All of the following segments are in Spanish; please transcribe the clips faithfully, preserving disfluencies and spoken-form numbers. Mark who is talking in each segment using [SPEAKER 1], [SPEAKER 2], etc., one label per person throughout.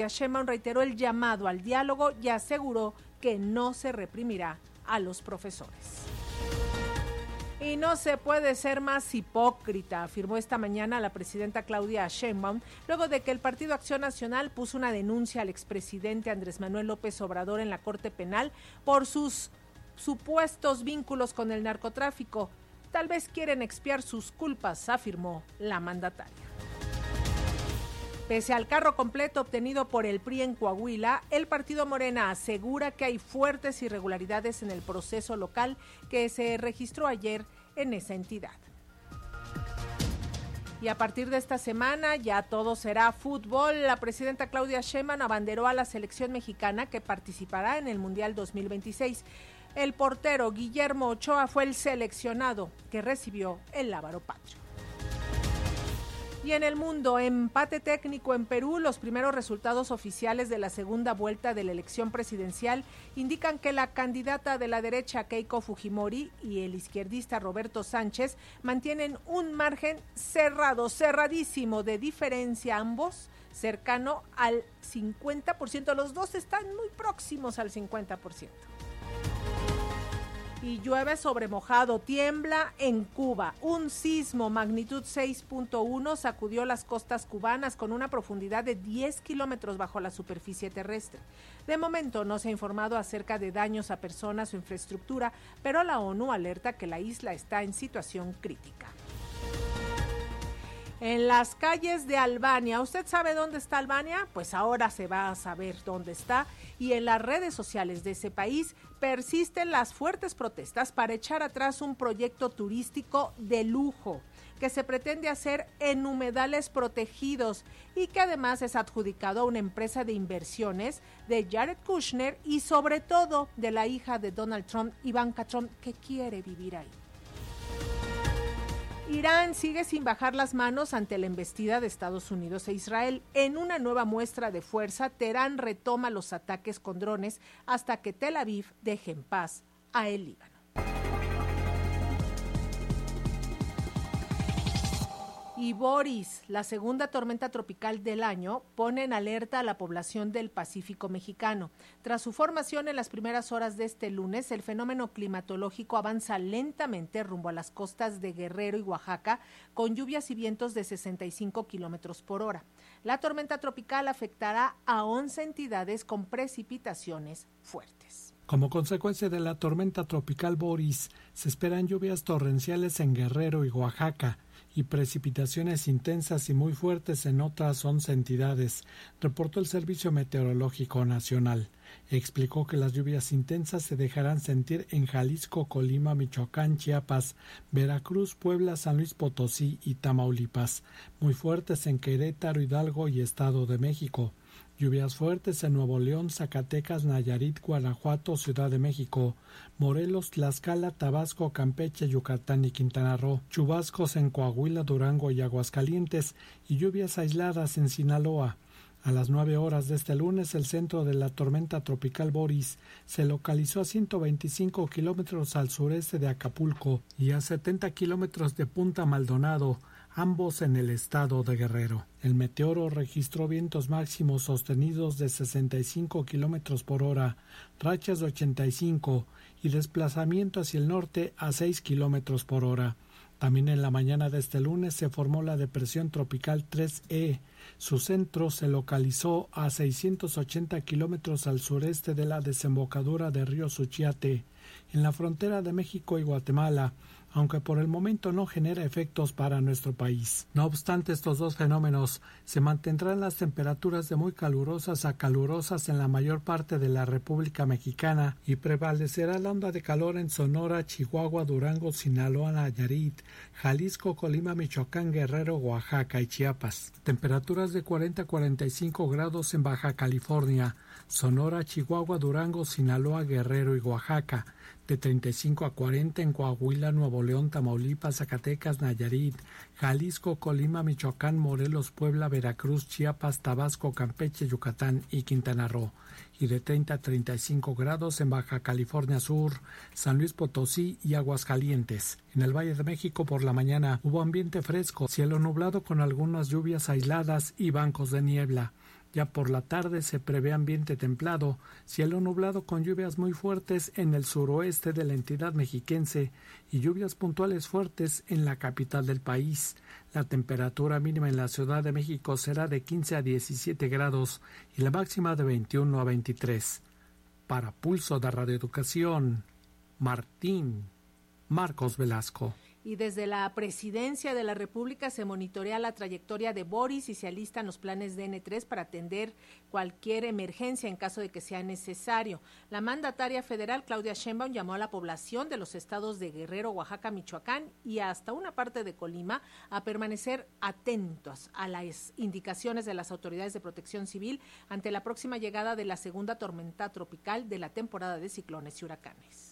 [SPEAKER 1] Sheinbaum reiteró el llamado al diálogo y aseguró que no se reprimirá a los profesores. Y no se puede ser más hipócrita, afirmó esta mañana la presidenta Claudia Sheinbaum, luego de que el Partido Acción Nacional puso una denuncia al expresidente Andrés Manuel López Obrador en la Corte Penal por sus supuestos vínculos con el narcotráfico. Tal vez quieren expiar sus culpas, afirmó la mandataria. Pese al carro completo obtenido por el P R I en Coahuila, el partido Morena asegura que hay fuertes irregularidades en el proceso local que se registró ayer en esa entidad. Y a partir de esta semana ya todo será fútbol. La presidenta Claudia Sheinbaum abanderó a la selección mexicana que participará en el Mundial dos mil veintiséis. El portero Guillermo Ochoa fue el seleccionado que recibió el lábaro patrio. Y en el mundo, empate técnico en Perú. Los primeros resultados oficiales de la segunda vuelta de la elección presidencial indican que la candidata de la derecha Keiko Fujimori y el izquierdista Roberto Sánchez mantienen un margen cerrado, cerradísimo de diferencia, ambos cercano al cincuenta por ciento. Los dos están muy próximos al cincuenta por ciento. Y llueve sobre mojado, tiembla en Cuba. Un sismo magnitud seis punto uno sacudió las costas cubanas con una profundidad de diez kilómetros bajo la superficie terrestre. De momento no se ha informado acerca de daños a personas o infraestructura, pero la ONU alerta que la isla está en situación crítica. En las calles de Albania, ¿usted sabe dónde está Albania? Pues ahora se va a saber dónde está. Y en las redes sociales de ese país persisten las fuertes protestas para echar atrás un proyecto turístico de lujo que se pretende hacer en humedales protegidos y que además es adjudicado a una empresa de inversiones de Jared Kushner y sobre todo de la hija de Donald Trump, Ivanka Trump, que quiere vivir ahí. Irán sigue sin bajar las manos ante la embestida de Estados Unidos e Israel. En una nueva muestra de fuerza, Teherán retoma los ataques con drones hasta que Tel Aviv deje en paz a el Líbano. Y Boris, la segunda tormenta tropical del año, pone en alerta a la población del Pacífico mexicano. Tras su formación en las primeras horas de este lunes, el fenómeno climatológico avanza lentamente rumbo a las costas de Guerrero y Oaxaca, con lluvias y vientos de sesenta y cinco kilómetros por hora. La tormenta tropical afectará a once entidades con precipitaciones fuertes.
[SPEAKER 2] Como consecuencia de la tormenta tropical Boris, se esperan lluvias torrenciales en Guerrero y Oaxaca y precipitaciones intensas y muy fuertes en otras once entidades, reportó el Servicio Meteorológico Nacional. Explicó que las lluvias intensas se dejarán sentir en Jalisco, Colima, Michoacán, Chiapas, Veracruz, Puebla, San Luis Potosí y Tamaulipas, muy fuertes en Querétaro, Hidalgo y Estado de México. Lluvias fuertes en Nuevo León, Zacatecas, Nayarit, Guanajuato, Ciudad de México, Morelos, Tlaxcala, Tabasco, Campeche, Yucatán y Quintana Roo. Chubascos en Coahuila, Durango y Aguascalientes y lluvias aisladas en Sinaloa. A las nueve horas de este lunes, el centro de la tormenta tropical Boris se localizó a ciento veinticinco kilómetros al sureste de Acapulco y a setenta kilómetros de Punta Maldonado, ambos en el estado de Guerrero. El meteoro registró vientos máximos sostenidos de sesenta y cinco kilómetros por hora, rachas de ochenta y cinco y desplazamiento hacia el norte a seis kilómetros por hora. También en la mañana de este lunes se formó la depresión tropical tres E. Su centro se localizó a seiscientos ochenta kilómetros al sureste de la desembocadura del río Suchiate, en la frontera de México y Guatemala, aunque por el momento no genera efectos para nuestro país. No obstante estos dos fenómenos, se mantendrán las temperaturas de muy calurosas a calurosas en la mayor parte de la República Mexicana y prevalecerá la onda de calor en Sonora, Chihuahua, Durango, Sinaloa, Nayarit, Jalisco, Colima, Michoacán, Guerrero, Oaxaca y Chiapas. Temperaturas de cuarenta a cuarenta y cinco grados en Baja California, Sonora, Chihuahua, Durango, Sinaloa, Guerrero y Oaxaca. De treinta y cinco a cuarenta en Coahuila, Nuevo León, Tamaulipas, Zacatecas, Nayarit, Jalisco, Colima, Michoacán, Morelos, Puebla, Veracruz, Chiapas, Tabasco, Campeche, Yucatán y Quintana Roo. Y de treinta a treinta y cinco grados en Baja California Sur, San Luis Potosí y Aguascalientes. En el Valle de México por la mañana hubo ambiente fresco, cielo nublado con algunas lluvias aisladas y bancos de niebla. Ya por la tarde se prevé ambiente templado, cielo nublado con lluvias muy fuertes en el suroeste de la entidad mexiquense y lluvias puntuales fuertes en la capital del país. La temperatura mínima en la Ciudad de México será de quince a diecisiete grados y la máxima de veintiuno a veintitrés. Para Pulso de Radio Educación, Martín Marcos Velasco.
[SPEAKER 1] Y desde la Presidencia de la República se monitorea la trayectoria de Boris y se alistan los planes de ene tres para atender cualquier emergencia en caso de que sea necesario. La mandataria federal Claudia Sheinbaum llamó a la población de los estados de Guerrero, Oaxaca, Michoacán y hasta una parte de Colima a permanecer atentos a las indicaciones de las autoridades de protección civil ante la próxima llegada de la segunda tormenta tropical de la temporada de ciclones y huracanes.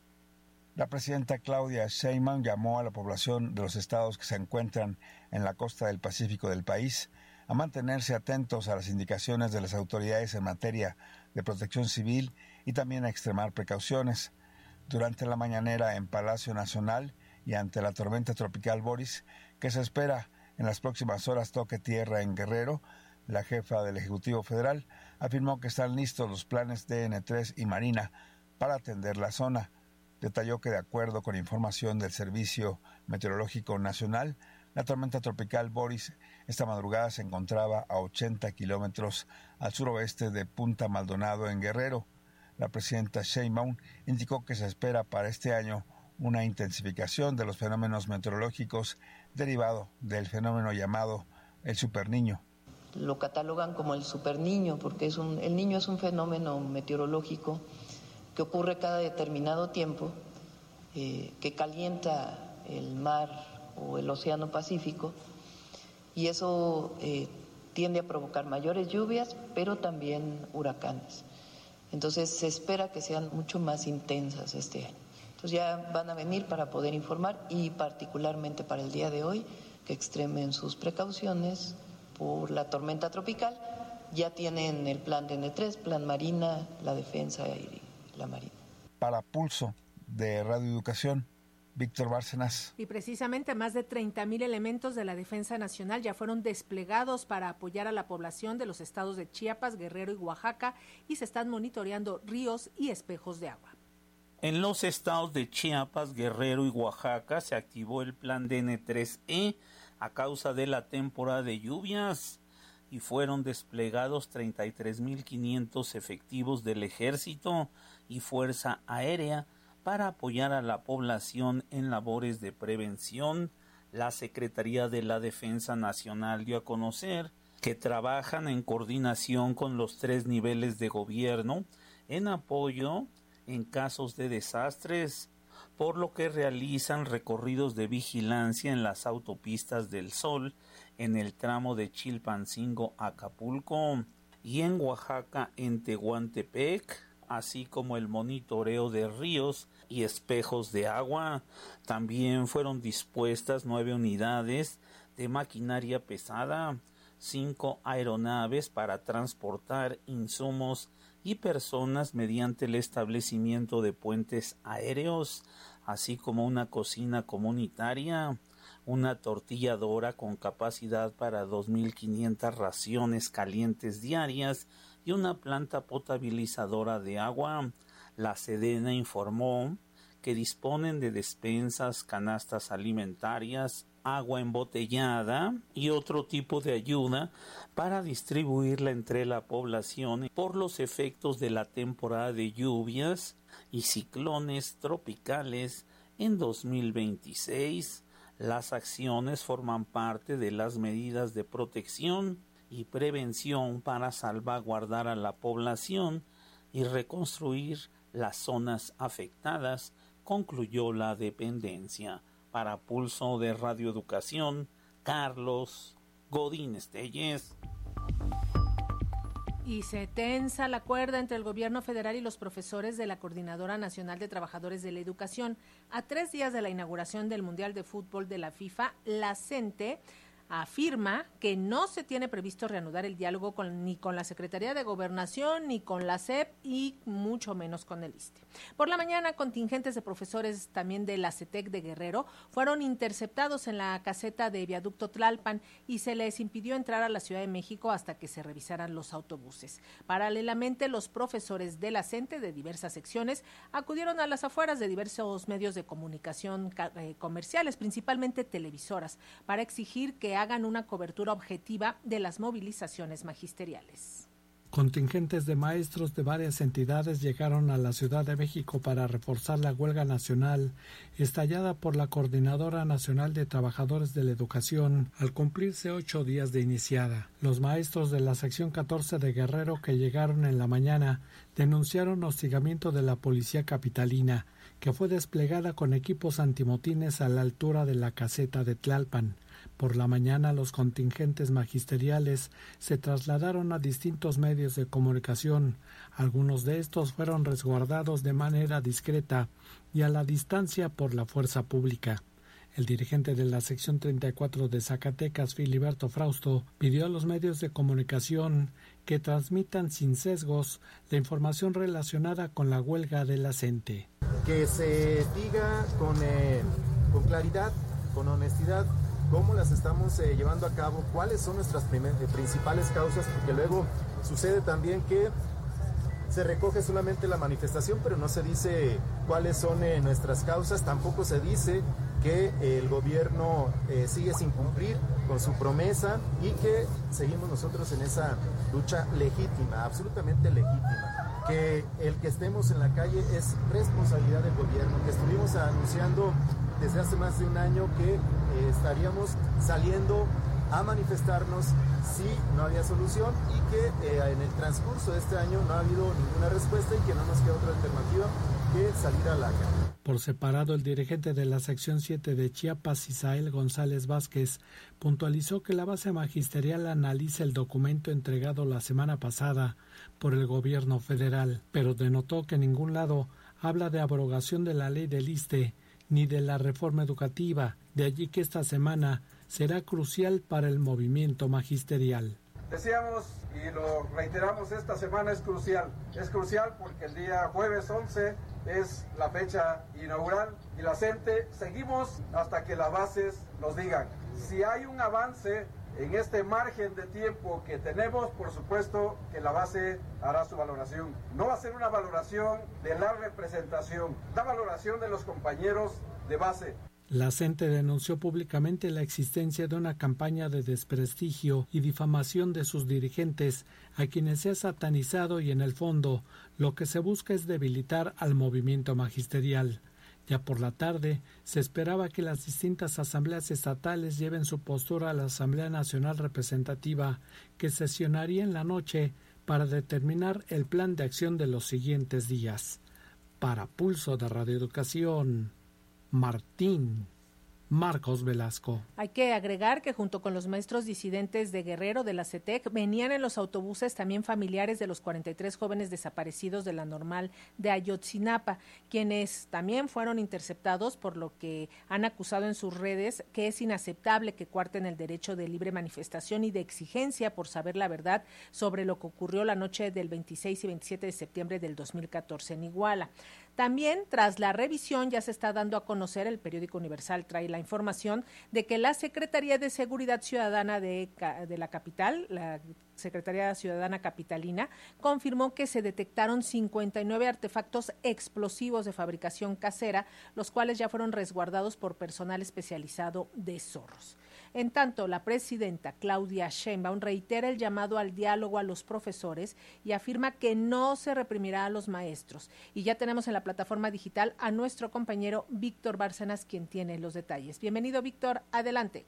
[SPEAKER 3] La presidenta Claudia Sheinbaum llamó a la población de los estados que se encuentran en la costa del Pacífico del país a mantenerse atentos a las indicaciones de las autoridades en materia de protección civil y también a extremar precauciones. Durante la mañanera en Palacio Nacional y ante la tormenta tropical Boris, que se espera en las próximas horas toque tierra en Guerrero, la jefa del Ejecutivo Federal afirmó que están listos los planes de ene tres y Marina para atender la zona. Detalló que de acuerdo con información del Servicio Meteorológico Nacional, la tormenta tropical Boris esta madrugada se encontraba a ochenta kilómetros al suroeste de Punta Maldonado en Guerrero. La presidenta Sheinbaum indicó que se espera para este año una intensificación de los fenómenos meteorológicos derivado del fenómeno llamado el superniño.
[SPEAKER 4] Lo catalogan como el superniño porque es un, el niño es un fenómeno meteorológico que ocurre cada determinado tiempo, eh, que calienta el mar o el océano Pacífico y eso eh, tiende a provocar mayores lluvias, pero también huracanes. Entonces se espera que sean mucho más intensas este año. Entonces ya van a venir para poder informar y particularmente para el día de hoy que extremen sus precauciones por la tormenta tropical. Ya tienen el plan de ene tres, plan Marina, la defensa y la Marina.
[SPEAKER 3] Para Pulso de Radio Educación, Víctor Bárcenas.
[SPEAKER 1] Y precisamente más de treinta mil elementos de la Defensa Nacional ya fueron desplegados para apoyar a la población de los estados de Chiapas, Guerrero y Oaxaca y se están monitoreando ríos y espejos de agua.
[SPEAKER 5] En los estados de Chiapas, Guerrero y Oaxaca se activó el plan de ene tres e a causa de la temporada de lluvias y fueron desplegados treinta y tres mil quinientos efectivos del Ejército y Fuerza Aérea para apoyar a la población en labores de prevención. La Secretaría de la Defensa Nacional dio a conocer que trabajan en coordinación con los tres niveles de gobierno en apoyo en casos de desastres, por lo que realizan recorridos de vigilancia en las autopistas del Sol, en el tramo de Chilpancingo a Acapulco y en Oaxaca en Tehuantepec, así como el monitoreo de ríos y espejos de agua. También fueron dispuestas nueve unidades de maquinaria pesada, cinco aeronaves para transportar insumos y personas mediante el establecimiento de puentes aéreos, así como una cocina comunitaria, una tortilladora con capacidad para dos mil quinientas raciones calientes diarias y una planta potabilizadora de agua. La Sedena informó que disponen de despensas, canastas alimentarias, agua embotellada y otro tipo de ayuda para distribuirla entre la población por los efectos de la temporada de lluvias y ciclones tropicales en dos mil veintiséis. Las acciones forman parte de las medidas de protección y prevención para salvaguardar a la población y reconstruir las zonas afectadas, concluyó la dependencia. Para Pulso de Radio Educación, Carlos Godínez Telles.
[SPEAKER 1] Y se tensa la cuerda entre el gobierno federal y los profesores de la Coordinadora Nacional de Trabajadores de la Educación. A tres días de la inauguración del Mundial de Fútbol de la FIFA, la CENTE afirma que no se tiene previsto reanudar el diálogo con, ni con la Secretaría de Gobernación, ni con la S E P y mucho menos con el ISSSTE. Por la mañana, contingentes de profesores también de la CETEC de Guerrero fueron interceptados en la caseta de Viaducto Tlalpan y se les impidió entrar a la Ciudad de México hasta que se revisaran los autobuses. Paralelamente, los profesores de la CENTE de diversas secciones acudieron a las afueras de diversos medios de comunicación eh, comerciales, principalmente televisoras, para exigir que hagan una cobertura objetiva de las movilizaciones magisteriales.
[SPEAKER 2] Contingentes de maestros de varias entidades llegaron a la Ciudad de México para reforzar la huelga nacional estallada por la Coordinadora Nacional de Trabajadores de la Educación al cumplirse ocho días de iniciada. Los maestros de la sección catorce de Guerrero que llegaron en la mañana denunciaron hostigamiento de la policía capitalina, que fue desplegada con equipos antimotines a la altura de la caseta de Tlalpan. Por la mañana, los contingentes magisteriales se trasladaron a distintos medios de comunicación. Algunos de estos fueron resguardados de manera discreta y a la distancia por la fuerza pública. El dirigente de la sección treinta y cuatro de Zacatecas, Filiberto Frausto, pidió a los medios de comunicación que transmitan sin sesgos la información relacionada con la huelga de la CENTE.
[SPEAKER 6] Que se diga con, eh, con claridad, con honestidad, cómo las estamos eh, llevando a cabo, cuáles son nuestras primer, eh, principales causas, porque luego sucede también que se recoge solamente la manifestación, pero no se dice cuáles son eh, nuestras causas, tampoco se dice que eh, el gobierno eh, sigue sin cumplir con su promesa y que seguimos nosotros en esa lucha legítima, absolutamente legítima, que el que estemos en la calle es responsabilidad del gobierno, que estuvimos anunciando desde hace más de un año que eh, estaríamos saliendo a manifestarnos si no había solución y que eh, en el transcurso de este año no ha habido ninguna respuesta y que no nos queda otra alternativa que salir a la calle.
[SPEAKER 2] Por separado, el dirigente de la sección siete de Chiapas, Isael González Vázquez, puntualizó que la base magisterial analiza el documento entregado la semana pasada por el gobierno federal, pero denotó que en ningún lado habla de abrogación de la ley del ISSSTE ni de la reforma educativa, de allí que esta semana será crucial para el movimiento magisterial.
[SPEAKER 7] Decíamos y lo reiteramos, esta semana es crucial, es crucial porque el día jueves once es la fecha inaugural y la CENTE seguimos hasta que las bases nos digan. Si hay un avance en este margen de tiempo que tenemos, por supuesto que la base hará su valoración. No va a ser una valoración de la representación, la valoración de los compañeros de base.
[SPEAKER 2] La CENTE denunció públicamente la existencia de una campaña de desprestigio y difamación de sus dirigentes, a quienes se ha satanizado y en el fondo lo que se busca es debilitar al movimiento magisterial. Ya por la tarde se esperaba que las distintas asambleas estatales lleven su postura a la Asamblea Nacional Representativa, que sesionaría en la noche para determinar el plan de acción de los siguientes días. Para Pulso de Radio Educación, Martín Marcos Velasco.
[SPEAKER 1] Hay que agregar que junto con los maestros disidentes de Guerrero de la CETEC venían en los autobuses también familiares de los cuarenta y tres jóvenes desaparecidos de la normal de Ayotzinapa, quienes también fueron interceptados, por lo que han acusado en sus redes que es inaceptable que coarten el derecho de libre manifestación y de exigencia por saber la verdad sobre lo que ocurrió la noche del veintiséis y veintisiete de septiembre del dos mil catorce en Iguala. También, tras la revisión, ya se está dando a conocer, el periódico Universal trae la información de que la Secretaría de Seguridad Ciudadana de, de la capital, la Secretaría Ciudadana Capitalina, confirmó que se detectaron cincuenta y nueve artefactos explosivos de fabricación casera, los cuales ya fueron resguardados por personal especializado de Zorros. En tanto, la presidenta Claudia Sheinbaum reitera el llamado al diálogo a los profesores y afirma que no se reprimirá a los maestros. Y ya tenemos en la plataforma digital a nuestro compañero Víctor Bárcenas, quien tiene los detalles. Bienvenido, Víctor, adelante.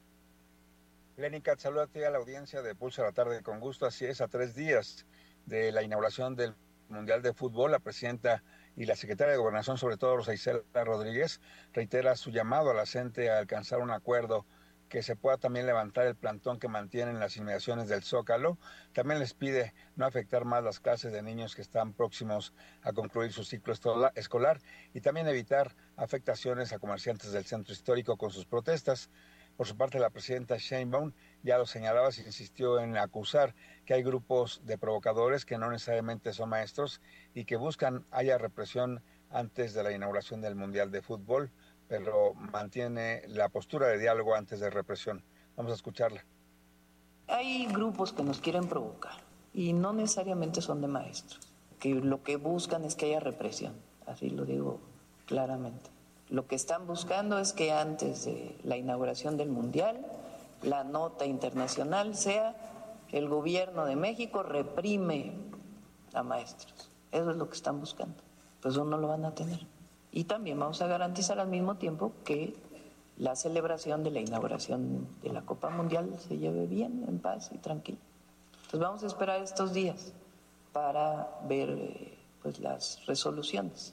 [SPEAKER 3] Lénica, saludo a ti a la audiencia de Pulso a la Tarde con gusto. Así es, a tres días de la inauguración del Mundial de Fútbol, la presidenta y la secretaria de Gobernación, sobre todo Rosa Isela Rodríguez, reitera su llamado a la CENTE a alcanzar un acuerdo que se pueda también levantar el plantón que mantienen las inmediaciones del Zócalo. También les pide no afectar más las clases de niños que están próximos a concluir su ciclo escolar y también evitar afectaciones a comerciantes del centro histórico con sus protestas. Por su parte, la presidenta Sheinbaum, ya lo señalaba, se insistió en acusar que hay grupos de provocadores que no necesariamente son maestros y que buscan haya represión antes de la inauguración del Mundial de Fútbol, pero mantiene la postura de diálogo antes de represión. Vamos a escucharla.
[SPEAKER 4] Hay grupos que nos quieren provocar y no necesariamente son de maestros, que lo que buscan es que haya represión, así lo digo claramente. Lo que están buscando es que antes de la inauguración del Mundial, la nota internacional sea el gobierno de México reprime a maestros. Eso es lo que están buscando. Pues eso no lo van a tener. Y también vamos a garantizar al mismo tiempo que la celebración de la inauguración de la Copa Mundial se lleve bien, en paz y tranquilo. Entonces vamos a esperar estos días para ver eh, pues las resoluciones.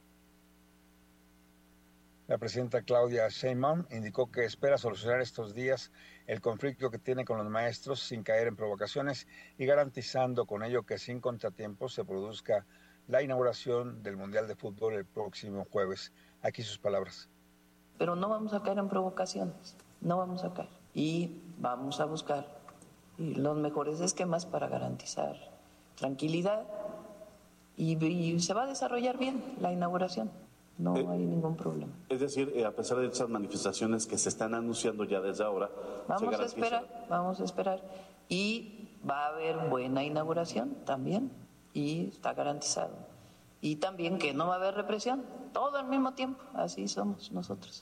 [SPEAKER 3] La presidenta Claudia Sheinbaum indicó que espera solucionar estos días el conflicto que tiene con los maestros sin caer en provocaciones y garantizando con ello que sin contratiempos se produzca la inauguración del Mundial de Fútbol el próximo jueves. Aquí sus palabras.
[SPEAKER 4] Pero no vamos a caer en provocaciones, no vamos a caer. Y vamos a buscar los mejores esquemas para garantizar tranquilidad y, y se va a desarrollar bien la inauguración. No eh, hay ningún problema.
[SPEAKER 8] Es decir, eh, a pesar de esas manifestaciones que se están anunciando ya desde ahora,
[SPEAKER 4] vamos a esperar, vamos a esperar. Y va a haber buena inauguración también, y está garantizado. Y también que no va a haber represión, todo al mismo tiempo, así somos nosotros.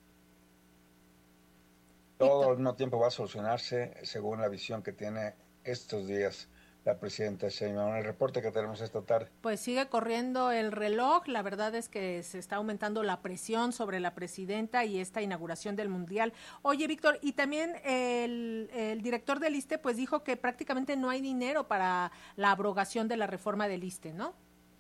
[SPEAKER 3] Todo al mismo tiempo va a solucionarse según la visión que tiene estos días la presidenta Sheinbaum. El reporte que tenemos esta tarde.
[SPEAKER 1] Pues sigue corriendo el reloj. La verdad es que se está aumentando la presión sobre la presidenta y esta inauguración del Mundial. Oye, Víctor, y también el, el director del ISSSTE pues dijo que prácticamente no hay dinero para la abrogación de la reforma del ISSSTE, ¿no?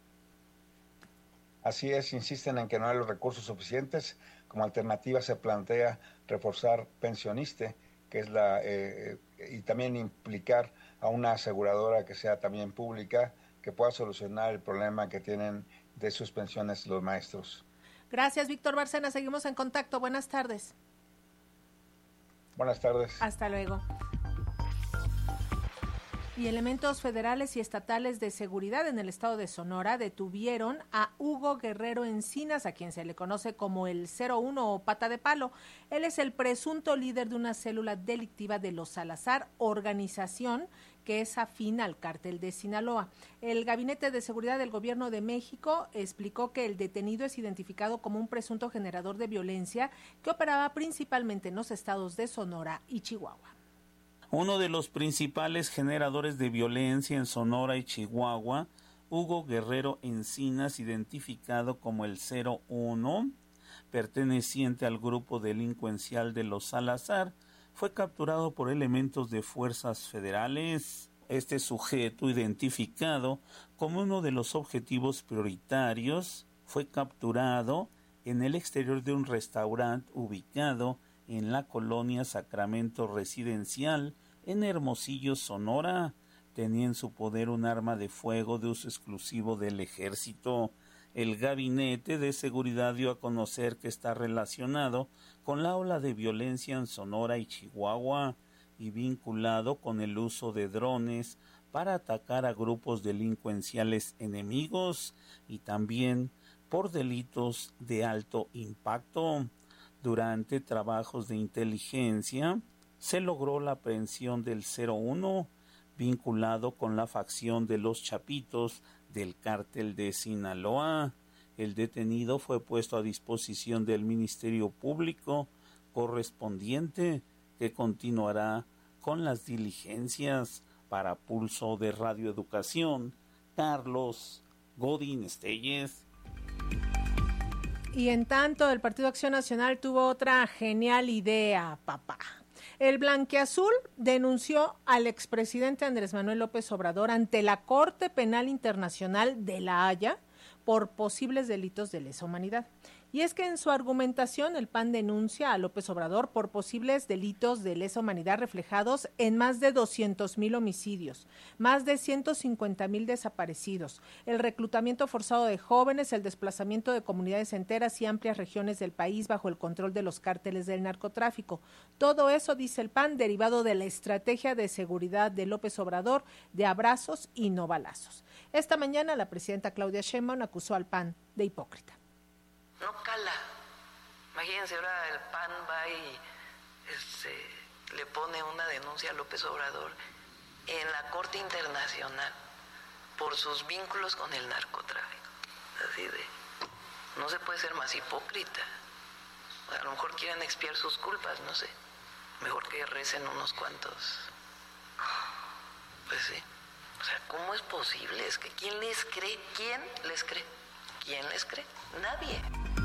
[SPEAKER 3] Así es, insisten en que no hay los recursos suficientes. Como alternativa se plantea reforzar Pensioniste, que es la eh, y también implicar a una aseguradora que sea también pública, que pueda solucionar el problema que tienen de sus pensiones los maestros.
[SPEAKER 1] Gracias, Víctor Bárcena. Seguimos en contacto. Buenas tardes.
[SPEAKER 3] Buenas tardes.
[SPEAKER 1] Hasta luego. Y elementos federales y estatales de seguridad en el estado de Sonora detuvieron a Hugo Guerrero Encinas, a quien se le conoce como el cero uno o Pata de Palo. Él es el presunto líder de una célula delictiva de los Salazar, organización que es afín al cártel de Sinaloa. El Gabinete de Seguridad del Gobierno de México explicó que el detenido es identificado como un presunto generador de violencia que operaba principalmente en los estados de Sonora y Chihuahua.
[SPEAKER 5] Uno de los principales generadores de violencia en Sonora y Chihuahua, Hugo Guerrero Encinas, identificado como el cero uno, perteneciente al grupo delincuencial de los Salazar, fue capturado por elementos de fuerzas federales. Este sujeto, identificado como uno de los objetivos prioritarios, fue capturado en el exterior de un restaurante ubicado en la colonia Sacramento Residencial, en Hermosillo, Sonora. Tenía en su poder un arma de fuego de uso exclusivo del ejército. El Gabinete de Seguridad dio a conocer que está relacionado con la ola de violencia en Sonora y Chihuahua y vinculado con el uso de drones para atacar a grupos delincuenciales enemigos y también por delitos de alto impacto. Durante trabajos de inteligencia se logró la aprehensión del cero uno, vinculado con la facción de los Chapitos del cártel de Sinaloa. El detenido fue puesto a disposición del Ministerio Público correspondiente, que continuará con las diligencias. Para Pulso de Radio Educación, Carlos Godín Estelles.
[SPEAKER 1] Y en tanto, el Partido Acción Nacional tuvo otra genial idea, papá. El Blanquiazul denunció al expresidente Andrés Manuel López Obrador ante la Corte Penal Internacional de La Haya por posibles delitos de lesa humanidad. Y es que en su argumentación el P A N denuncia a López Obrador por posibles delitos de lesa humanidad reflejados en más de doscientos mil homicidios, más de ciento cincuenta mil desaparecidos, el reclutamiento forzado de jóvenes, el desplazamiento de comunidades enteras y amplias regiones del país bajo el control de los cárteles del narcotráfico. Todo eso, dice el P A N, derivado de la estrategia de seguridad de López Obrador de abrazos y no balazos. Esta mañana la presidenta Claudia Sheinbaum acusó al P A N de hipócrita.
[SPEAKER 4] No cala. Imagínense, ahora el P A N va y este, le pone una denuncia a López Obrador en la Corte Internacional por sus vínculos con el narcotráfico. Así de, no se puede ser más hipócrita. A lo mejor quieren expiar sus culpas, no sé. Mejor que recen unos cuantos. Pues sí. O sea, ¿cómo es posible? Es que ¿quién les cree? ¿Quién les cree? ¿Quién les cree? Nadie.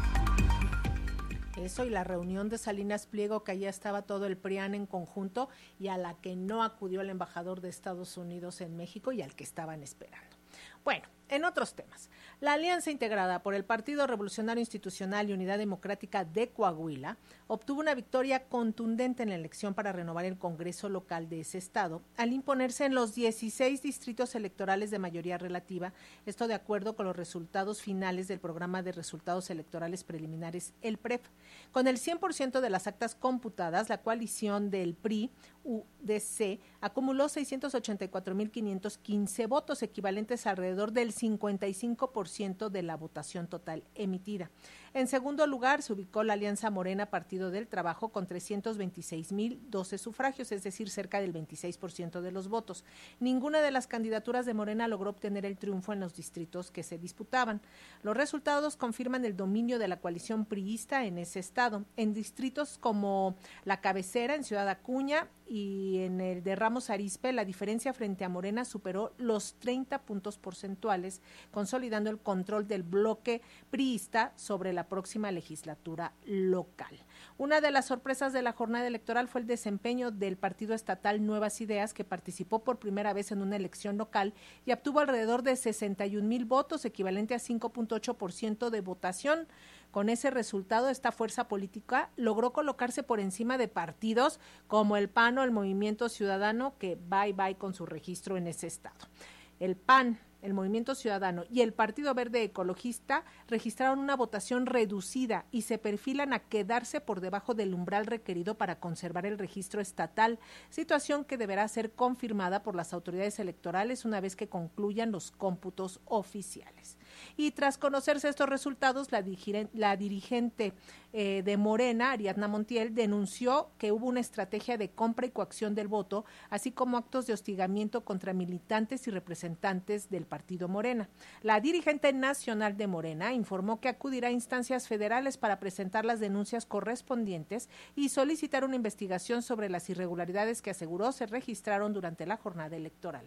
[SPEAKER 1] Eso y la reunión de Salinas Pliego, que allá estaba todo el P R I A N en conjunto y a la que no acudió el embajador de Estados Unidos en México y al que estaban esperando. Bueno, en otros temas, la alianza integrada por el Partido Revolucionario Institucional y Unidad Democrática de Coahuila obtuvo una victoria contundente en la elección para renovar el Congreso local de ese estado, al imponerse en los dieciséis distritos electorales de mayoría relativa, esto de acuerdo con los resultados finales del programa de resultados electorales preliminares, el P R E P. Con el cien por ciento de las actas computadas, la coalición del P R I U D C acumuló seiscientos ochenta y cuatro mil quinientos quince votos, equivalentes a alrededor del cincuenta y cinco por ciento de la votación total emitida. En segundo lugar se ubicó la Alianza Morena Partido del Trabajo con trescientos veintiséis mil doce sufragios, es decir, cerca del veintiséis por ciento de los votos. Ninguna de las candidaturas de Morena logró obtener el triunfo en los distritos que se disputaban. Los resultados confirman el dominio de la coalición priista en ese estado. En distritos como La Cabecera, en Ciudad Acuña, y en el de Ramos Arizpe, la diferencia frente a Morena superó los treinta puntos porcentuales, consolidando el control del bloque priista sobre la próxima legislatura local. Una de las sorpresas de la jornada electoral fue el desempeño del partido estatal Nuevas Ideas, que participó por primera vez en una elección local y obtuvo alrededor de sesenta y un mil votos, equivalente a cinco punto ocho por ciento de votación. Con ese resultado, esta fuerza política logró colocarse por encima de partidos como el P A N o el Movimiento Ciudadano, que bye bye con su registro en ese estado. El P A N, el Movimiento Ciudadano y el Partido Verde Ecologista registraron una votación reducida y se perfilan a quedarse por debajo del umbral requerido para conservar el registro estatal, situación que deberá ser confirmada por las autoridades electorales una vez que concluyan los cómputos oficiales. Y tras conocerse estos resultados, la, dirigente, la dirigente eh, de Morena, Ariadna Montiel, denunció que hubo una estrategia de compra y coacción del voto, así como actos de hostigamiento contra militantes y representantes del partido Morena. La dirigente nacional de Morena informó que acudirá a instancias federales para presentar las denuncias correspondientes y solicitar una investigación sobre las irregularidades que aseguró se registraron durante la jornada electoral.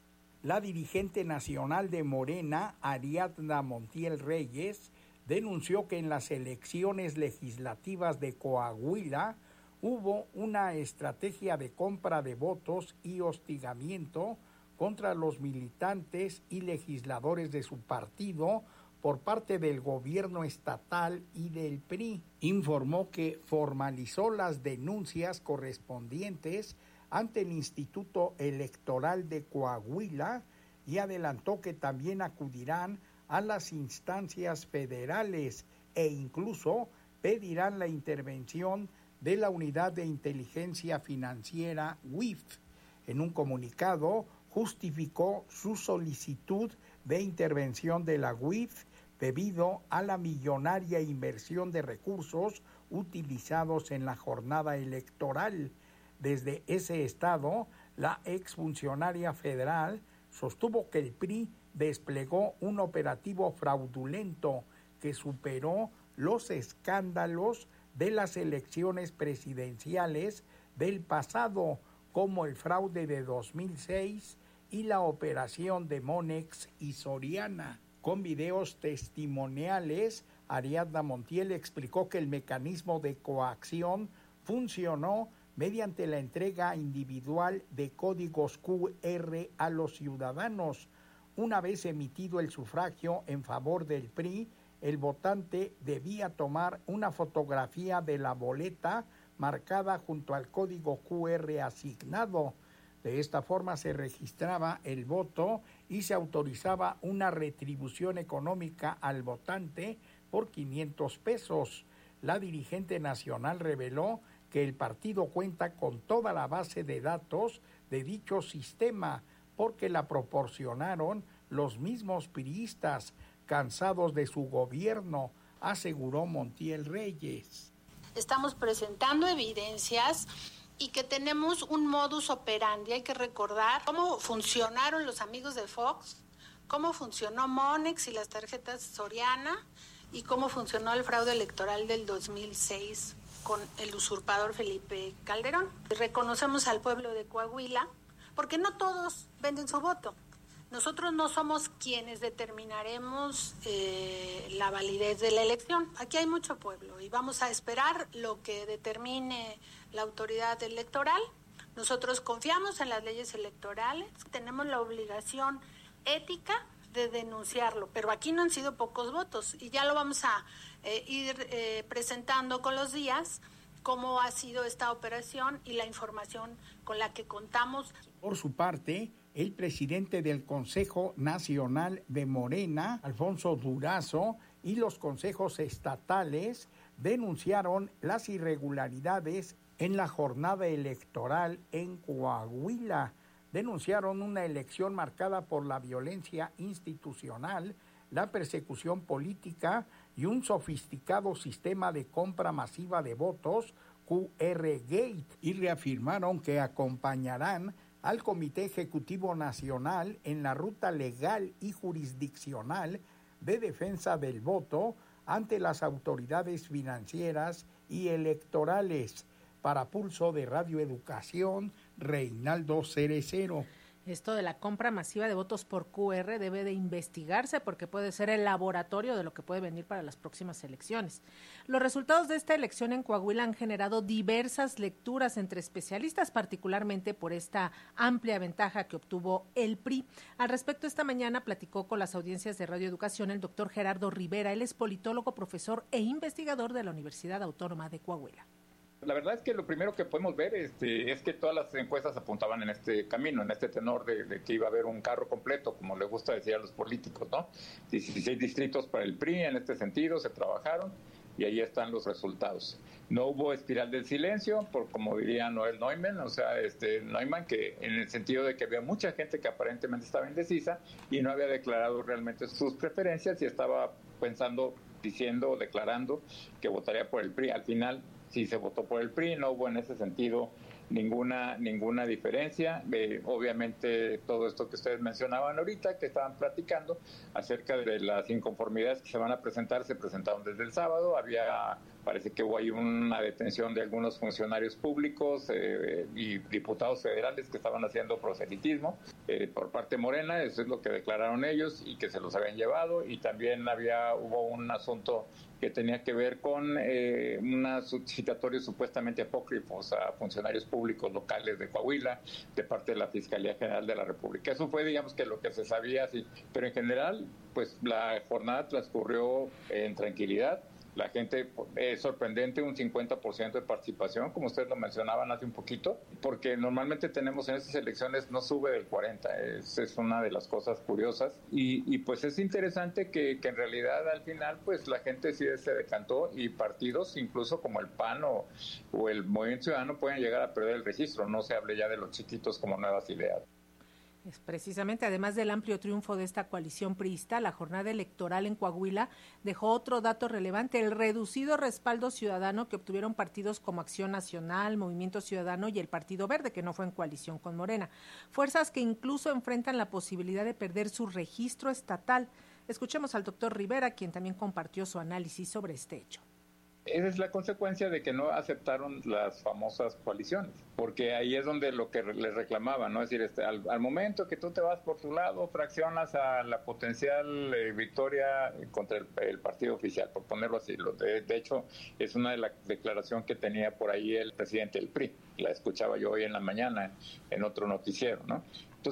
[SPEAKER 9] La dirigente nacional de Morena, Ariadna Montiel Reyes, denunció que en las elecciones legislativas de Coahuila hubo una estrategia de compra de votos y hostigamiento contra los militantes y legisladores de su partido por parte del gobierno estatal y del P R I. Informó que formalizó las denuncias correspondientes ante el Instituto Electoral de Coahuila y adelantó que también acudirán a las instancias federales e incluso pedirán la intervención de la Unidad de Inteligencia Financiera U I F. En un comunicado justificó su solicitud de intervención de la U I F debido a la millonaria inversión de recursos utilizados en la jornada electoral. Desde ese estado, la exfuncionaria federal sostuvo que el P R I desplegó un operativo fraudulento que superó los escándalos de las elecciones presidenciales del pasado, como el fraude de dos mil seis y la operación de Monex y Soriana. Con videos testimoniales, Ariadna Montiel explicó que el mecanismo de coacción funcionó mediante la entrega individual de códigos Q R a los ciudadanos. Una vez emitido el sufragio en favor del P R I, el votante debía tomar una fotografía de la boleta marcada junto al código cu erre asignado. De esta forma se registraba el voto y se autorizaba una retribución económica al votante por quinientos pesos. La dirigente nacional reveló que el partido cuenta con toda la base de datos de dicho sistema porque la proporcionaron los mismos priistas cansados de su gobierno, aseguró Montiel Reyes.
[SPEAKER 10] Estamos presentando evidencias y que tenemos un modus operandi. Hay que recordar cómo funcionaron los amigos de Fox, cómo funcionó Monex y las tarjetas Soriana y cómo funcionó el fraude electoral del dos mil seis con el usurpador Felipe Calderón. Reconocemos al pueblo de Coahuila porque no todos venden su voto. Nosotros no somos quienes determinaremos eh, la validez de la elección. Aquí hay mucho pueblo y vamos a esperar lo que determine la autoridad electoral. Nosotros confiamos en las leyes electorales, tenemos la obligación ética de denunciarlo, pero aquí no han sido pocos votos y ya lo vamos a eh, ir eh, presentando con los días cómo ha sido esta operación y la información con la que contamos.
[SPEAKER 9] Por su parte, el presidente del Consejo Nacional de Morena, Alfonso Durazo, y los consejos estatales denunciaron las irregularidades en la jornada electoral en Coahuila. Denunciaron una elección marcada por la violencia institucional, la persecución política y un sofisticado sistema de compra masiva de votos, cu erre Gate, y reafirmaron que acompañarán al Comité Ejecutivo Nacional en la ruta legal y jurisdiccional de defensa del voto ante las autoridades financieras y electorales. Para Pulso de Radio Educación, Reinaldo Cerecero.
[SPEAKER 1] Esto de la compra masiva de votos por cu erre debe de investigarse porque puede ser el laboratorio de lo que puede venir para las próximas elecciones. Los resultados de esta elección en Coahuila han generado diversas lecturas entre especialistas, particularmente por esta amplia ventaja que obtuvo el P R I. Al respecto, esta mañana platicó con las audiencias de Radio Educación el doctor Gerardo Rivera. Él es politólogo, profesor e investigador de la Universidad Autónoma de Coahuila.
[SPEAKER 11] La verdad es que lo primero que podemos ver este, es que todas las encuestas apuntaban en este camino, en este tenor de, de que iba a haber un carro completo, como le gusta decir a los políticos, ¿no? dieciséis distritos para el P R I en este sentido, se trabajaron y ahí están los resultados. No hubo espiral del silencio, por como diría Noel Neumann, o sea, este Neumann, que en el sentido de que había mucha gente que aparentemente estaba indecisa y no había declarado realmente sus preferencias y estaba pensando, diciendo, declarando que votaría por el P R I. Al final, sí se votó por el P R I, no hubo en ese sentido ninguna ninguna diferencia. Eh, obviamente todo esto que ustedes mencionaban ahorita, que estaban platicando acerca de las inconformidades que se van a presentar, se presentaron desde el sábado. Había, parece que hubo ahí una detención de algunos funcionarios públicos eh, y diputados federales que estaban haciendo proselitismo eh, por parte de Morena, eso es lo que declararon ellos y que se los habían llevado. Y también había hubo un asunto que tenía que ver con eh, unos citatorios supuestamente apócrifos a funcionarios públicos locales de Coahuila, de parte de la Fiscalía General de la República. Eso fue, digamos, que lo que se sabía, sí. Pero en general, pues la jornada transcurrió en tranquilidad. La gente, es sorprendente, un cincuenta por ciento de participación, como ustedes lo mencionaban hace un poquito, porque normalmente tenemos en estas elecciones no sube del cuarenta, es, es una de las cosas curiosas, y, y pues es interesante que, que en realidad al final pues la gente sí se decantó y partidos incluso como el P A N o, o el Movimiento Ciudadano pueden llegar a perder el registro, no se hable ya de los chiquitos como nuevas ideas.
[SPEAKER 1] Es precisamente, además del amplio triunfo de esta coalición priista, la jornada electoral en Coahuila dejó otro dato relevante, el reducido respaldo ciudadano que obtuvieron partidos como Acción Nacional, Movimiento Ciudadano y el Partido Verde, que no fue en coalición con Morena. Fuerzas que incluso enfrentan la posibilidad de perder su registro estatal. Escuchemos al doctor Rivera, quien también compartió su análisis sobre este hecho.
[SPEAKER 11] Esa es la consecuencia de que no aceptaron las famosas coaliciones, porque ahí es donde lo que les reclamaban, ¿no? Es decir, este, al, al momento que tú te vas por tu lado, fraccionas a la potencial eh, victoria contra el, el partido oficial, por ponerlo así. Lo de, de hecho, es una de las declaraciones que tenía por ahí el presidente del P R I, la escuchaba yo hoy en la mañana en otro noticiero, ¿no? Entonces,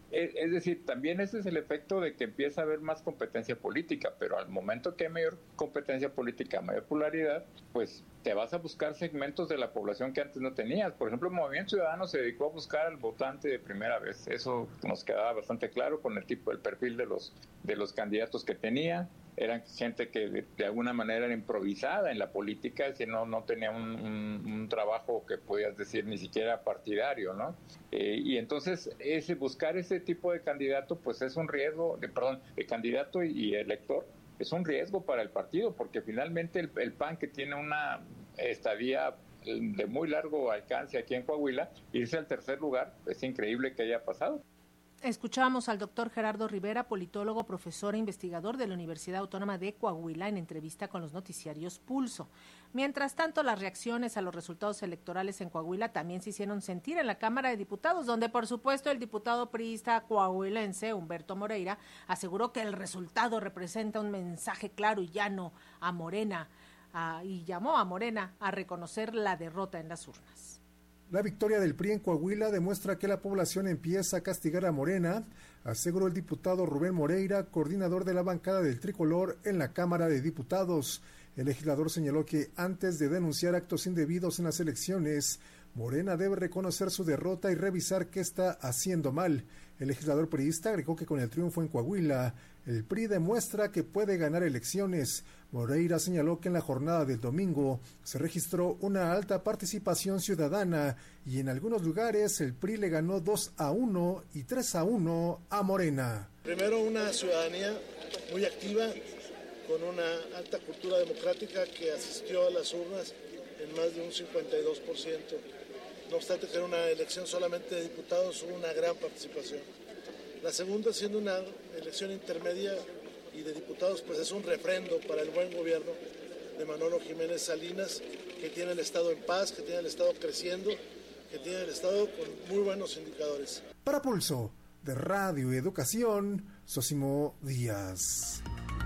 [SPEAKER 11] Es, es decir, también ese es el efecto de que empieza a haber más competencia política, pero al momento que hay mayor competencia política, mayor popularidad, pues te vas a buscar segmentos de la población que antes no tenías. Por ejemplo, el Movimiento Ciudadano se dedicó a buscar al votante de primera vez. Eso nos quedaba bastante claro con el tipo, el perfil de los, de los candidatos que tenía. Eran gente que de, de alguna manera era improvisada en la política, es decir, no, no tenía un, un, un trabajo que podías decir ni siquiera partidario, ¿no? Eh, y entonces ese, buscar ese tipo de candidato, pues es un riesgo, de, perdón, de candidato y, y elector, es un riesgo para el partido, porque finalmente el, el P A N, que tiene una estadía de muy largo alcance aquí en Coahuila, irse al tercer lugar, es increíble que haya pasado.
[SPEAKER 1] Escuchamos al doctor Gerardo Rivera, politólogo, profesor e investigador de la Universidad Autónoma de Coahuila, en entrevista con los noticiarios Pulso. Mientras tanto, las reacciones a los resultados electorales en Coahuila también se hicieron sentir en la Cámara de Diputados, donde por supuesto el diputado priista coahuilense Humberto Moreira aseguró que el resultado representa un mensaje claro y llano a Morena, a, y llamó a Morena a reconocer la derrota en las urnas.
[SPEAKER 12] La victoria del P R I en Coahuila demuestra que la población empieza a castigar a Morena, aseguró el diputado Rubén Moreira, coordinador de la bancada del Tricolor en la Cámara de Diputados. El legislador señaló que antes de denunciar actos indebidos en las elecciones, Morena debe reconocer su derrota y revisar qué está haciendo mal. El legislador priista agregó que con el triunfo en Coahuila, el P R I demuestra que puede ganar elecciones. Moreira señaló que en la jornada del domingo se registró una alta participación ciudadana y en algunos lugares el P R I le ganó dos a uno y tres a uno a Morena.
[SPEAKER 13] Primero, una ciudadanía muy activa, con una alta cultura democrática que asistió a las urnas en más de un cincuenta y dos por ciento. No obstante que era una elección solamente de diputados, hubo una gran participación. La segunda, siendo una elección intermedia y de diputados, pues es un refrendo para el buen gobierno de Manolo Jiménez Salinas, que tiene el Estado en paz, que tiene el Estado creciendo, que tiene el Estado con muy buenos indicadores.
[SPEAKER 12] Para Pulso de Radio y Educación, Sosimo Díaz.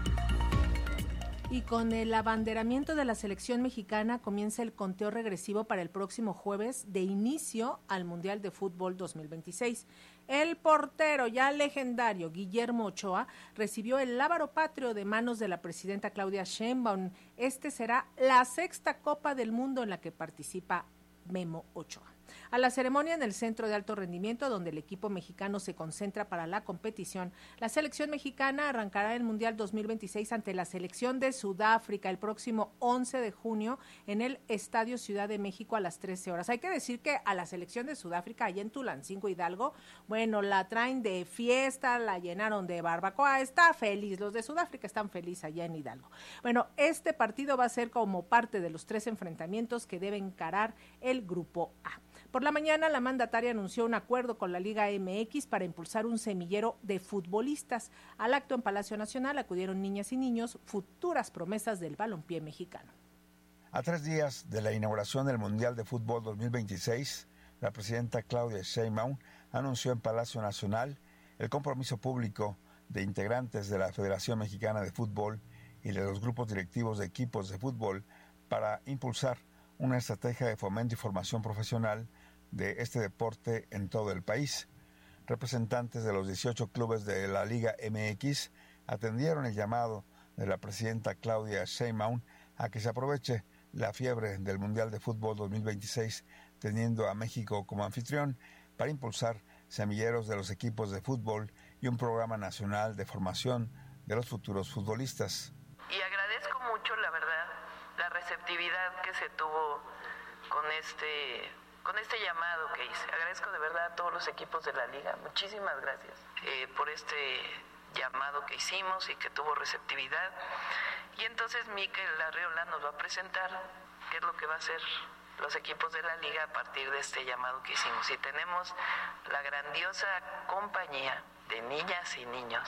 [SPEAKER 1] Y con el abanderamiento de la selección mexicana comienza el conteo regresivo para el próximo jueves de inicio al Mundial de Fútbol dos mil veintiséis. El portero ya legendario Guillermo Ochoa recibió el lábaro patrio de manos de la presidenta Claudia Sheinbaum. Este será la sexta Copa del Mundo en la que participa Memo Ochoa. A la ceremonia en el Centro de Alto Rendimiento, donde el equipo mexicano se concentra para la competición, la selección mexicana arrancará el Mundial dos mil veintiséis ante la selección de Sudáfrica el próximo once de junio en el Estadio Ciudad de México a las trece horas. Hay que decir que a la selección de Sudáfrica, allá en Tulancingo, Hidalgo, bueno, la traen de fiesta, la llenaron de barbacoa, está feliz, los de Sudáfrica están felices allá en Hidalgo. Bueno, este partido va a ser como parte de los tres enfrentamientos que debe encarar el Grupo A. Por la mañana, la mandataria anunció un acuerdo con la Liga M X para impulsar un semillero de futbolistas. Al acto en Palacio Nacional acudieron niñas y niños, futuras promesas del balompié mexicano.
[SPEAKER 3] A tres días de la inauguración del Mundial de Fútbol dos mil veintiséis, la presidenta Claudia Sheinbaum anunció en Palacio Nacional el compromiso público de integrantes de la Federación Mexicana de Fútbol y de los grupos directivos de equipos de fútbol para impulsar una estrategia de fomento y formación profesional de este deporte en todo el país. Representantes de los dieciocho clubes de la Liga M X atendieron el llamado de la presidenta Claudia Sheinbaum a que se aproveche la fiebre del Mundial de Fútbol dos mil veintiséis, teniendo a México como anfitrión, para impulsar semilleros de los equipos de fútbol y un programa nacional de formación de los futuros futbolistas.
[SPEAKER 14] Y agradezco mucho, la verdad, la receptividad que se tuvo con este con este llamado que hice. Agradezco de verdad a todos los equipos de la liga. Muchísimas gracias eh, por este llamado que hicimos y que tuvo receptividad. Y entonces Mikel Arriola nos va a presentar qué es lo que va a hacer los equipos de la liga a partir de este llamado que hicimos. Y tenemos la grandiosa compañía de niñas y niños.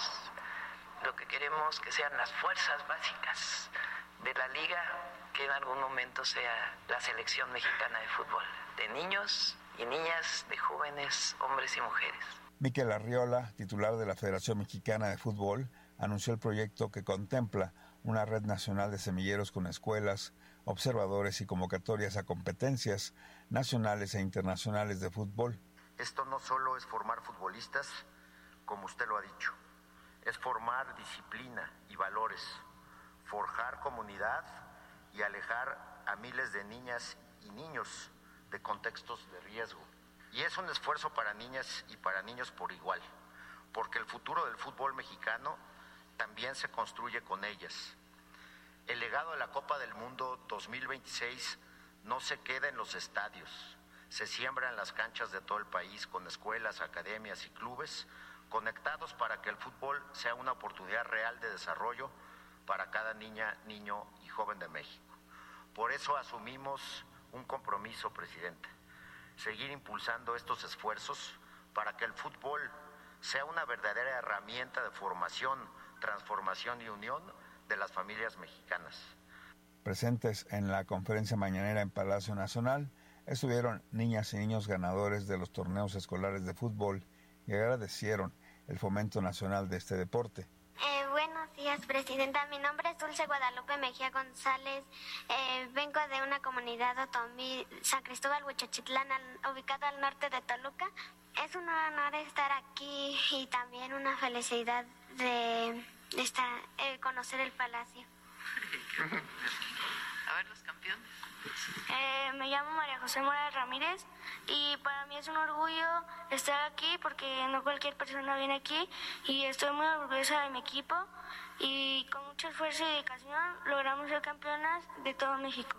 [SPEAKER 14] Lo que queremos que sean las fuerzas básicas de la liga, que en algún momento sea la selección mexicana de fútbol, de niños y niñas, de jóvenes, hombres y mujeres.
[SPEAKER 3] Mikel Arriola, titular de la Federación Mexicana de Fútbol, anunció el proyecto que contempla una red nacional de semilleros con escuelas, observadores y convocatorias a competencias nacionales e internacionales de fútbol.
[SPEAKER 15] Esto no solo es formar futbolistas, como usted lo ha dicho, es formar disciplina y valores, forjar comunidad y alejar a miles de niñas y niños de contextos de riesgo. Y es un esfuerzo para niñas y para niños por igual, porque el futuro del fútbol mexicano también se construye con ellas. El legado de la Copa del Mundo dos mil veintiséis no se queda en los estadios, se siembra en las canchas de todo el país con escuelas, academias y clubes conectados para que el fútbol sea una oportunidad real de desarrollo para cada niña, niño y joven de México. Por eso asumimos un compromiso, presidente, seguir impulsando estos esfuerzos para que el fútbol sea una verdadera herramienta de formación, transformación y unión de las familias mexicanas.
[SPEAKER 3] Presentes en la conferencia mañanera en Palacio Nacional estuvieron niñas y niños ganadores de los torneos escolares de fútbol y agradecieron el fomento nacional de este deporte.
[SPEAKER 16] Eh, buenos días, presidenta. Mi nombre es Dulce Guadalupe Mejía González. Eh, vengo de una comunidad otomí, San Cristóbal Huichochitlán, al, ubicado al norte de Toluca. Es un honor estar aquí y también una felicidad de, de estar, eh, conocer el palacio.
[SPEAKER 14] A ver, los campeones.
[SPEAKER 16] Eh, me llamo María José Morales Ramírez y para mí es un orgullo estar aquí porque no cualquier persona viene aquí y estoy muy orgullosa de mi equipo y con mucho esfuerzo y dedicación logramos ser campeonas de todo México.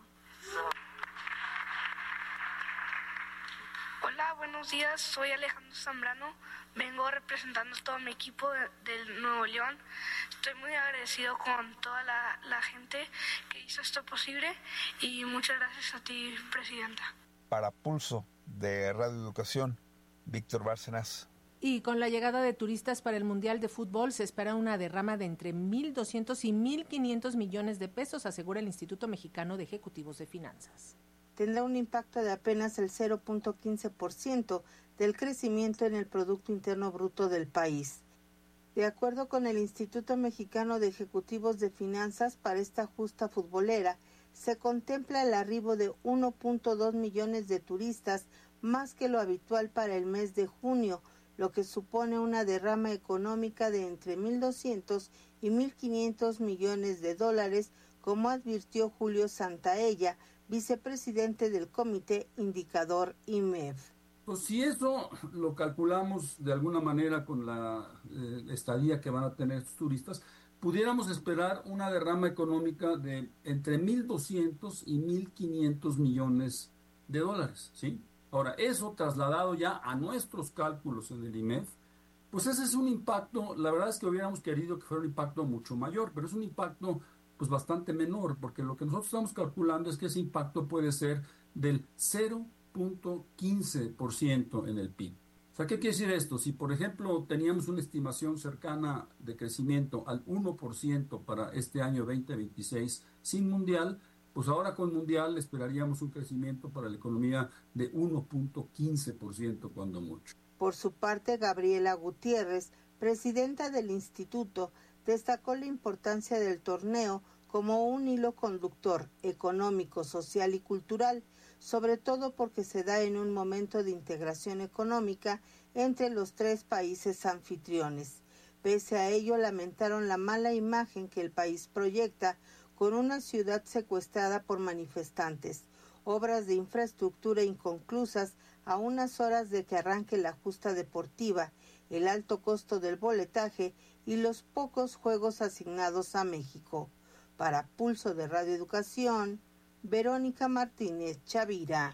[SPEAKER 17] Hola, buenos días, soy Alejandro Zambrano, vengo representando a todo mi equipo de, del Nuevo León. Estoy muy agradecido con toda la, la gente que hizo esto posible y muchas gracias a ti, presidenta.
[SPEAKER 3] Para Pulso de Radio Educación, Víctor Bárcenas.
[SPEAKER 1] Y con la llegada de turistas para el Mundial de Fútbol se espera una derrama de entre mil doscientos y mil quinientos millones de pesos, asegura el Instituto Mexicano de Ejecutivos de Finanzas.
[SPEAKER 18] Tendrá un impacto de apenas el cero punto quince por ciento del crecimiento en el Producto Interno Bruto del país. De acuerdo con el Instituto Mexicano de Ejecutivos de Finanzas, para esta justa futbolera se contempla el arribo de uno punto dos millones de turistas, más que lo habitual para el mes de junio, lo que supone una derrama económica de entre mil doscientos y mil quinientos millones de dólares, como advirtió Julio Santaella, vicepresidente del Comité Indicador I M E F.
[SPEAKER 19] Pues si eso lo calculamos de alguna manera con la eh, estadía que van a tener estos turistas, pudiéramos esperar una derrama económica de entre mil doscientos y mil quinientos millones de dólares, ¿sí? Ahora, eso trasladado ya a nuestros cálculos en el I M E F, pues ese es un impacto, la verdad es que hubiéramos querido que fuera un impacto mucho mayor, pero es un impacto pues bastante menor, porque lo que nosotros estamos calculando es que ese impacto puede ser del cero punto quince por ciento en el P I B. O sea, ¿qué quiere decir esto? Si, por ejemplo, teníamos una estimación cercana de crecimiento al uno por ciento para este año veinte veintiséis sin Mundial, pues ahora con Mundial esperaríamos un crecimiento para la economía de uno punto quince por ciento cuando mucho.
[SPEAKER 18] Por su parte, Gabriela Gutiérrez, presidenta del instituto, destacó la importancia del torneo como un hilo conductor económico, social y cultural, sobre todo porque se da en un momento de integración económica entre los tres países anfitriones. Pese a ello, lamentaron la mala imagen que el país proyecta con una ciudad secuestrada por manifestantes, obras de infraestructura inconclusas a unas horas de que arranque la justa deportiva, el alto costo del boletaje y los pocos juegos asignados a México. Para Pulso de Radio Educación, Verónica Martínez Chavira.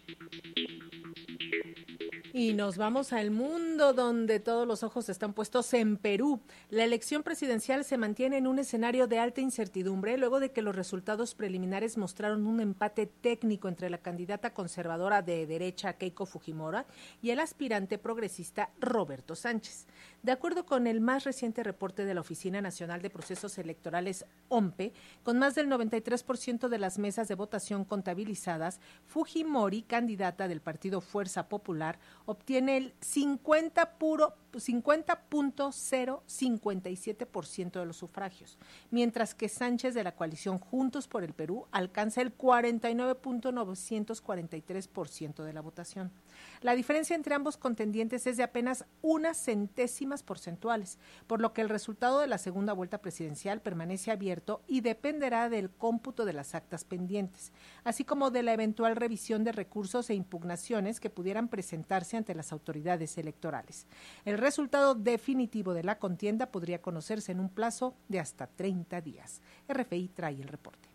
[SPEAKER 1] Y nos vamos al mundo donde todos los ojos están puestos en Perú. La elección presidencial se mantiene en un escenario de alta incertidumbre luego de que los resultados preliminares mostraron un empate técnico entre la candidata conservadora de derecha Keiko Fujimori y el aspirante progresista Roberto Sánchez. De acuerdo con el más reciente reporte de la Oficina Nacional de Procesos Electorales, O M P E, con más del noventa y tres por ciento de las mesas de votación contabilizadas, Fujimori, candidata del partido Fuerza Popular, obtiene el cincuenta punto cero cincuenta y siete por ciento de los sufragios, mientras que Sánchez de la coalición Juntos por el Perú alcanza el cuarenta y nueve punto novecientos cuarenta y tres por ciento de la votación. La diferencia entre ambos contendientes es de apenas unas centésimas porcentuales, por lo que el resultado de la segunda vuelta presidencial permanece abierto y dependerá del cómputo de las actas pendientes, así como de la eventual revisión de recursos e impugnaciones que pudieran presentarse ante las autoridades electorales. El resultado definitivo de la contienda podría conocerse en un plazo de hasta treinta días. R F I trae el reporte.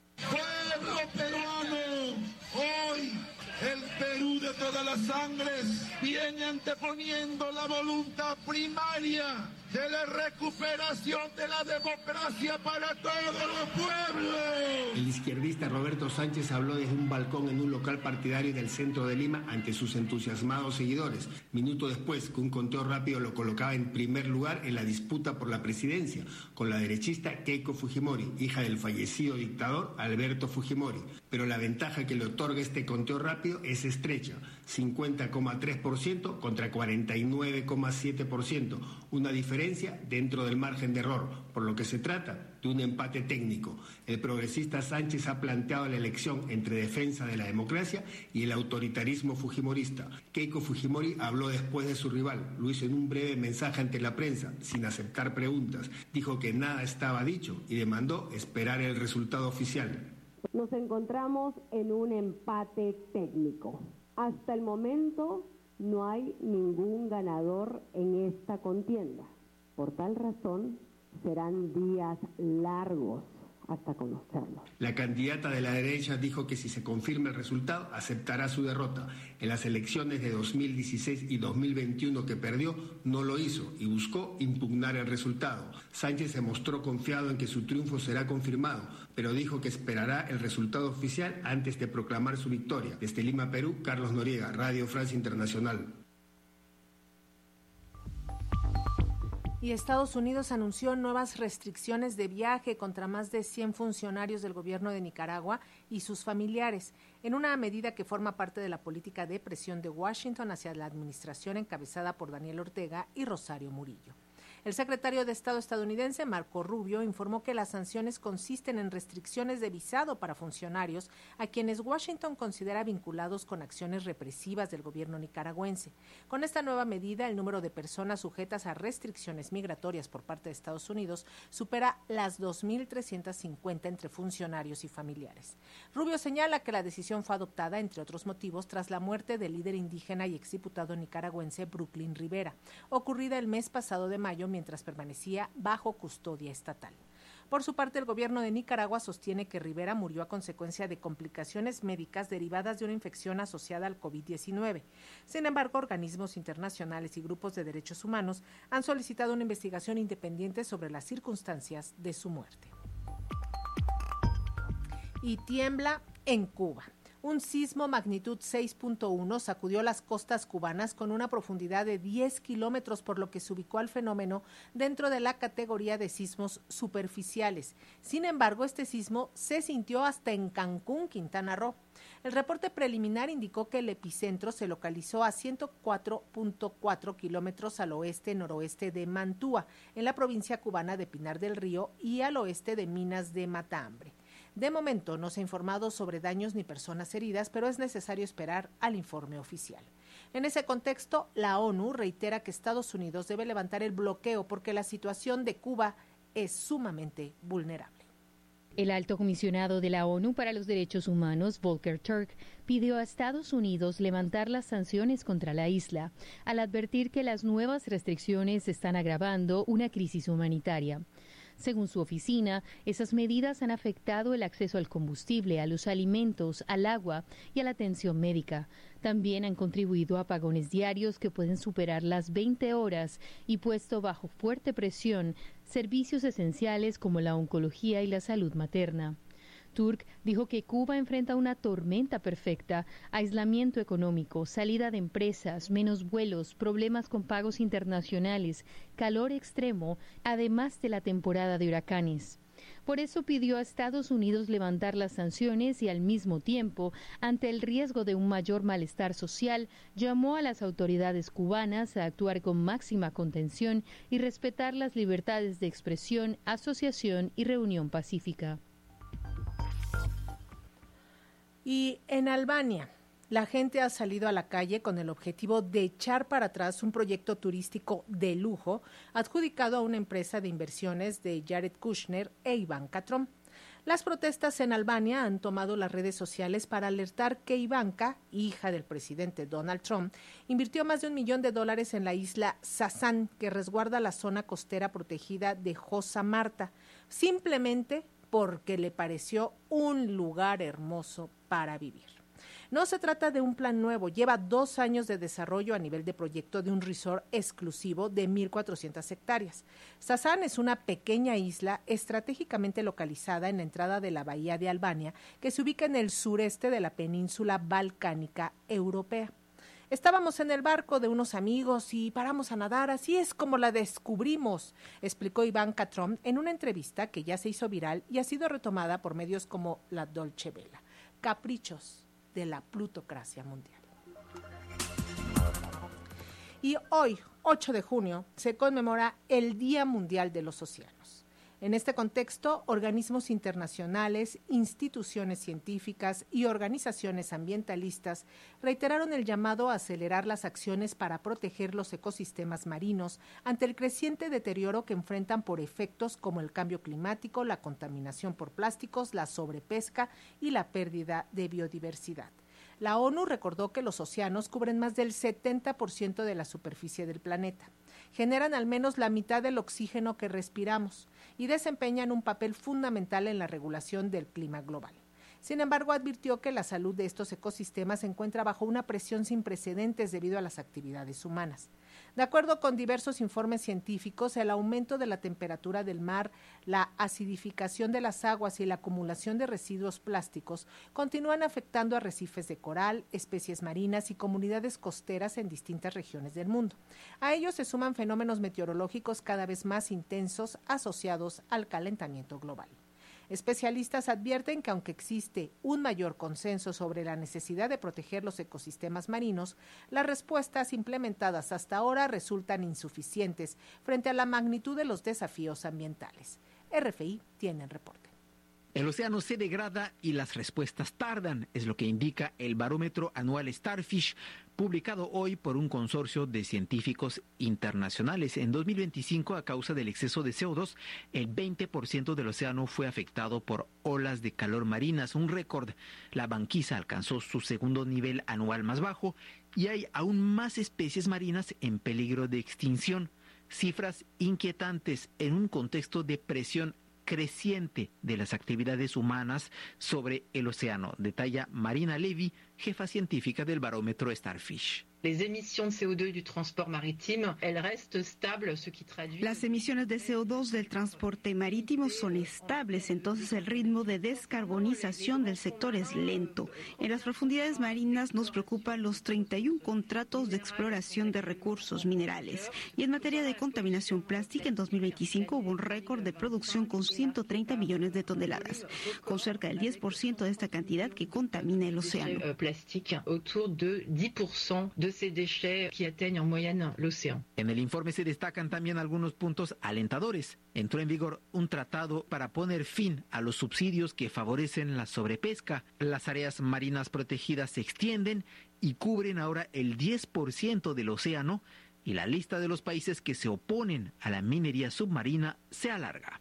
[SPEAKER 20] Pueblo peruano, hoy el Perú de todas las sangres viene anteponiendo la voluntad primaria de la recuperación de la democracia para todos los pueblos.
[SPEAKER 21] El izquierdista Roberto Sánchez habló desde un balcón en un local partidario del centro de Lima ante sus entusiasmados seguidores, minuto después que un conteo rápido lo colocaba en primer lugar en la disputa por la presidencia, con la derechista Keiko Fujimori, hija del fallecido dictador Alberto Fujimori. Pero la ventaja que le otorga este conteo rápido es estrecha, cincuenta coma tres por ciento contra cuarenta y nueve coma siete por ciento, una diferencia dentro del margen de error, por lo que se trata de un empate técnico. El progresista Sánchez ha planteado la elección entre defensa de la democracia y el autoritarismo fujimorista. Keiko Fujimori habló después de su rival, lo hizo en un breve mensaje ante la prensa, sin aceptar preguntas. Dijo que nada estaba dicho y demandó esperar el resultado oficial.
[SPEAKER 22] Nos encontramos en un empate técnico. Hasta el momento no hay ningún ganador en esta contienda. Por tal razón, serán días largos hasta conocerlo.
[SPEAKER 21] La candidata de la derecha dijo que si se confirma el resultado, aceptará su derrota. En las elecciones de dos mil dieciséis y dos mil veintiuno que perdió, no lo hizo y buscó impugnar el resultado. Sánchez se mostró confiado en que su triunfo será confirmado, pero dijo que esperará el resultado oficial antes de proclamar su victoria. Desde Lima, Perú, Carlos Noriega, Radio Francia Internacional.
[SPEAKER 1] Y Estados Unidos anunció nuevas restricciones de viaje contra más de cien funcionarios del gobierno de Nicaragua y sus familiares, en una medida que forma parte de la política de presión de Washington hacia la administración encabezada por Daniel Ortega y Rosario Murillo. El secretario de Estado estadounidense, Marco Rubio, informó que las sanciones consisten en restricciones de visado para funcionarios a quienes Washington considera vinculados con acciones represivas del gobierno nicaragüense. Con esta nueva medida, el número de personas sujetas a restricciones migratorias por parte de Estados Unidos supera las dos mil trescientas cincuenta entre funcionarios y familiares. Rubio señala que la decisión fue adoptada, entre otros motivos, tras la muerte del líder indígena y exdiputado nicaragüense Brooklyn Rivera, ocurrida el mes pasado de mayo mientras permanecía bajo custodia estatal. Por su parte, el gobierno de Nicaragua sostiene que Rivera murió a consecuencia de complicaciones médicas derivadas de una infección asociada al COVID diecinueve. Sin embargo, organismos internacionales y grupos de derechos humanos han solicitado una investigación independiente sobre las circunstancias de su muerte. Y tiembla en Cuba. Un sismo magnitud seis punto uno sacudió las costas cubanas con una profundidad de diez kilómetros, por lo que se ubicó al fenómeno dentro de la categoría de sismos superficiales. Sin embargo, este sismo se sintió hasta en Cancún, Quintana Roo. El reporte preliminar indicó que el epicentro se localizó a ciento cuatro punto cuatro kilómetros al oeste-noroeste de Mantua, en la provincia cubana de Pinar del Río, y al oeste de Minas de Matambre. De momento no se ha informado sobre daños ni personas heridas, pero es necesario esperar al informe oficial. En ese contexto, la ONU reitera que Estados Unidos debe levantar el bloqueo porque la situación de Cuba es sumamente vulnerable.
[SPEAKER 23] El alto comisionado de la ONU para los Derechos Humanos, Volker Turk, pidió a Estados Unidos levantar las sanciones contra la isla, al advertir que las nuevas restricciones están agravando una crisis humanitaria. Según su oficina, esas medidas han afectado el acceso al combustible, a los alimentos, al agua y a la atención médica. También han contribuido a apagones diarios que pueden superar las veinte horas y puesto bajo fuerte presión servicios esenciales como la oncología y la salud materna. Turk dijo que Cuba enfrenta una tormenta perfecta: aislamiento económico, salida de empresas, menos vuelos, problemas con pagos internacionales, calor extremo, además de la temporada de huracanes. Por eso pidió a Estados Unidos levantar las sanciones y, al mismo tiempo, ante el riesgo de un mayor malestar social, llamó a las autoridades cubanas a actuar con máxima contención y respetar las libertades de expresión, asociación y reunión pacífica.
[SPEAKER 1] Y en Albania, La gente ha salido a la calle con el objetivo de echar para atrás un proyecto turístico de lujo adjudicado a una empresa de inversiones de Jared Kushner e Ivanka Trump. Las protestas en Albania han tomado las redes sociales para alertar que Ivanka, hija del presidente Donald Trump, invirtió más de un millón de dólares en la isla Sasan, que resguarda la zona costera protegida de Josa Marta, simplemente porque le pareció un lugar hermoso para vivir. No se trata de un plan nuevo, lleva dos años de desarrollo a nivel de proyecto de un resort exclusivo de mil cuatrocientas hectáreas. Sasan es una pequeña isla estratégicamente localizada en la entrada de la bahía de Albania, que se ubica en el sureste de la península balcánica europea. Estábamos en el barco de unos amigos y paramos a nadar, así es como la descubrimos, explicó Ivanka Trump en una entrevista que ya se hizo viral y ha sido retomada por medios como la Dolce Vela. Caprichos de la plutocracia mundial. Y hoy, ocho de junio, se conmemora el Día Mundial de los Océanos. En este contexto, organismos internacionales, instituciones científicas y organizaciones ambientalistas reiteraron el llamado a acelerar las acciones para proteger los ecosistemas marinos ante el creciente deterioro que enfrentan por efectos como el cambio climático, la contaminación por plásticos, la sobrepesca y la pérdida de biodiversidad. La ONU recordó que los océanos cubren más del setenta por ciento de la superficie del planeta, generan al menos la mitad del oxígeno que respiramos y desempeñan un papel fundamental en la regulación del clima global. Sin embargo, advirtió que la salud de estos ecosistemas se encuentra bajo una presión sin precedentes debido a las actividades humanas. De acuerdo con diversos informes científicos, el aumento de la temperatura del mar, la acidificación de las aguas y la acumulación de residuos plásticos continúan afectando arrecifes de coral, especies marinas y comunidades costeras en distintas regiones del mundo. A ellos se suman fenómenos meteorológicos cada vez más intensos asociados al calentamiento global. Especialistas advierten que aunque existe un mayor consenso sobre la necesidad de proteger los ecosistemas marinos, las respuestas implementadas hasta ahora resultan insuficientes frente a la magnitud de los desafíos ambientales. R F I tiene el reporte.
[SPEAKER 2] El océano se degrada y las respuestas tardan, es lo que indica el barómetro anual Starfish, publicado hoy por un consorcio de científicos internacionales. En dos mil veinticinco, a causa del exceso de C O dos, el veinte por ciento del océano fue afectado por olas de calor marinas, un récord. La banquisa alcanzó su segundo nivel anual más bajo y hay aún más especies marinas en peligro de extinción. Cifras inquietantes en un contexto de presión creciente de las actividades humanas sobre el océano, detalla Marina Levy, jefa científica del barómetro Starfish.
[SPEAKER 6] Les émissions de C O dos du transport maritime, elles restent stables, ce qui traduit...
[SPEAKER 7] Las emisiones de C O dos del transporte marítimo son estables, entonces el ritmo de descarbonización del sector es lento. En las profundidades marinas nos preocupan los treinta y uno contratos de exploración de recursos minerales. Y en materia de contaminación plástica, en dos mil veinticinco hubo un récord de producción con ciento treinta millones de toneladas, con cerca del diez por ciento de esta cantidad que contamina el océano.
[SPEAKER 6] Plastique, autour de diez por ciento de ces déchets qui atteignent en moyenne l'océan.
[SPEAKER 2] En el informe se destacan también algunos puntos alentadores. Entró en vigor un tratado para poner fin a los subsidios que favorecen la sobrepesca. Las áreas marinas protegidas se extienden y cubren ahora el diez por ciento del océano y la lista de los países que se oponen a la minería submarina se alarga.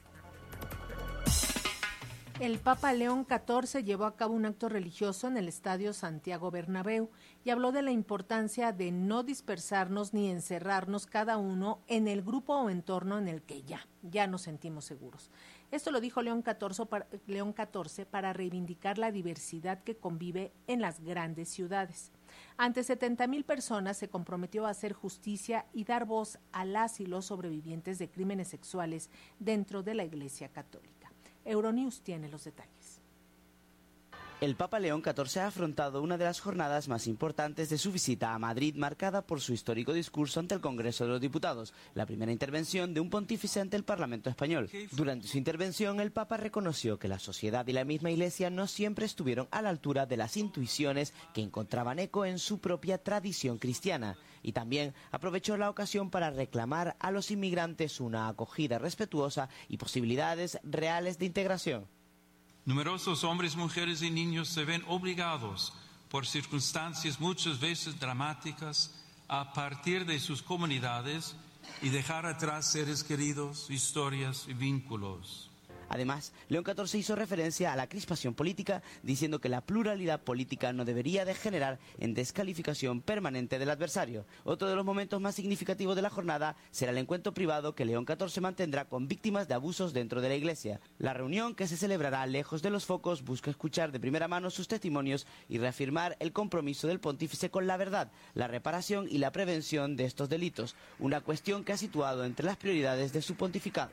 [SPEAKER 1] El Papa León catorce llevó a cabo un acto religioso en el Estadio Santiago Bernabéu y habló de la importancia de no dispersarnos ni encerrarnos cada uno en el grupo o entorno en el que ya, ya nos sentimos seguros. Esto lo dijo León catorce para, León catorce para reivindicar la diversidad que convive en las grandes ciudades. Ante setenta mil personas se comprometió a hacer justicia y dar voz a las y los sobrevivientes de crímenes sexuales dentro de la Iglesia Católica. Euronews tiene los detalles.
[SPEAKER 24] El Papa León catorce ha afrontado una de las jornadas más importantes de su visita a Madrid, marcada por su histórico discurso ante el Congreso de los Diputados, la primera intervención de un pontífice ante el Parlamento español. Durante su intervención, el Papa reconoció que la sociedad y la misma Iglesia no siempre estuvieron a la altura de las intuiciones que encontraban eco en su propia tradición cristiana, y también aprovechó la ocasión para reclamar a los inmigrantes una acogida respetuosa y posibilidades reales de integración.
[SPEAKER 25] Numerosos hombres, mujeres y niños se ven obligados
[SPEAKER 4] por circunstancias muchas veces dramáticas, a partir de sus comunidades y dejar atrás seres queridos, historias y vínculos.
[SPEAKER 24] Además, León catorce hizo referencia a la crispación política, diciendo que la pluralidad política no debería degenerar en descalificación permanente del adversario. Otro de los momentos más significativos de la jornada será el encuentro privado que León catorce mantendrá con víctimas de abusos dentro de la Iglesia. La reunión, que se celebrará lejos de los focos, busca escuchar de primera mano sus testimonios y reafirmar el compromiso del pontífice con la verdad, la reparación y la prevención de estos delitos, una cuestión que ha situado entre las prioridades de su pontificado.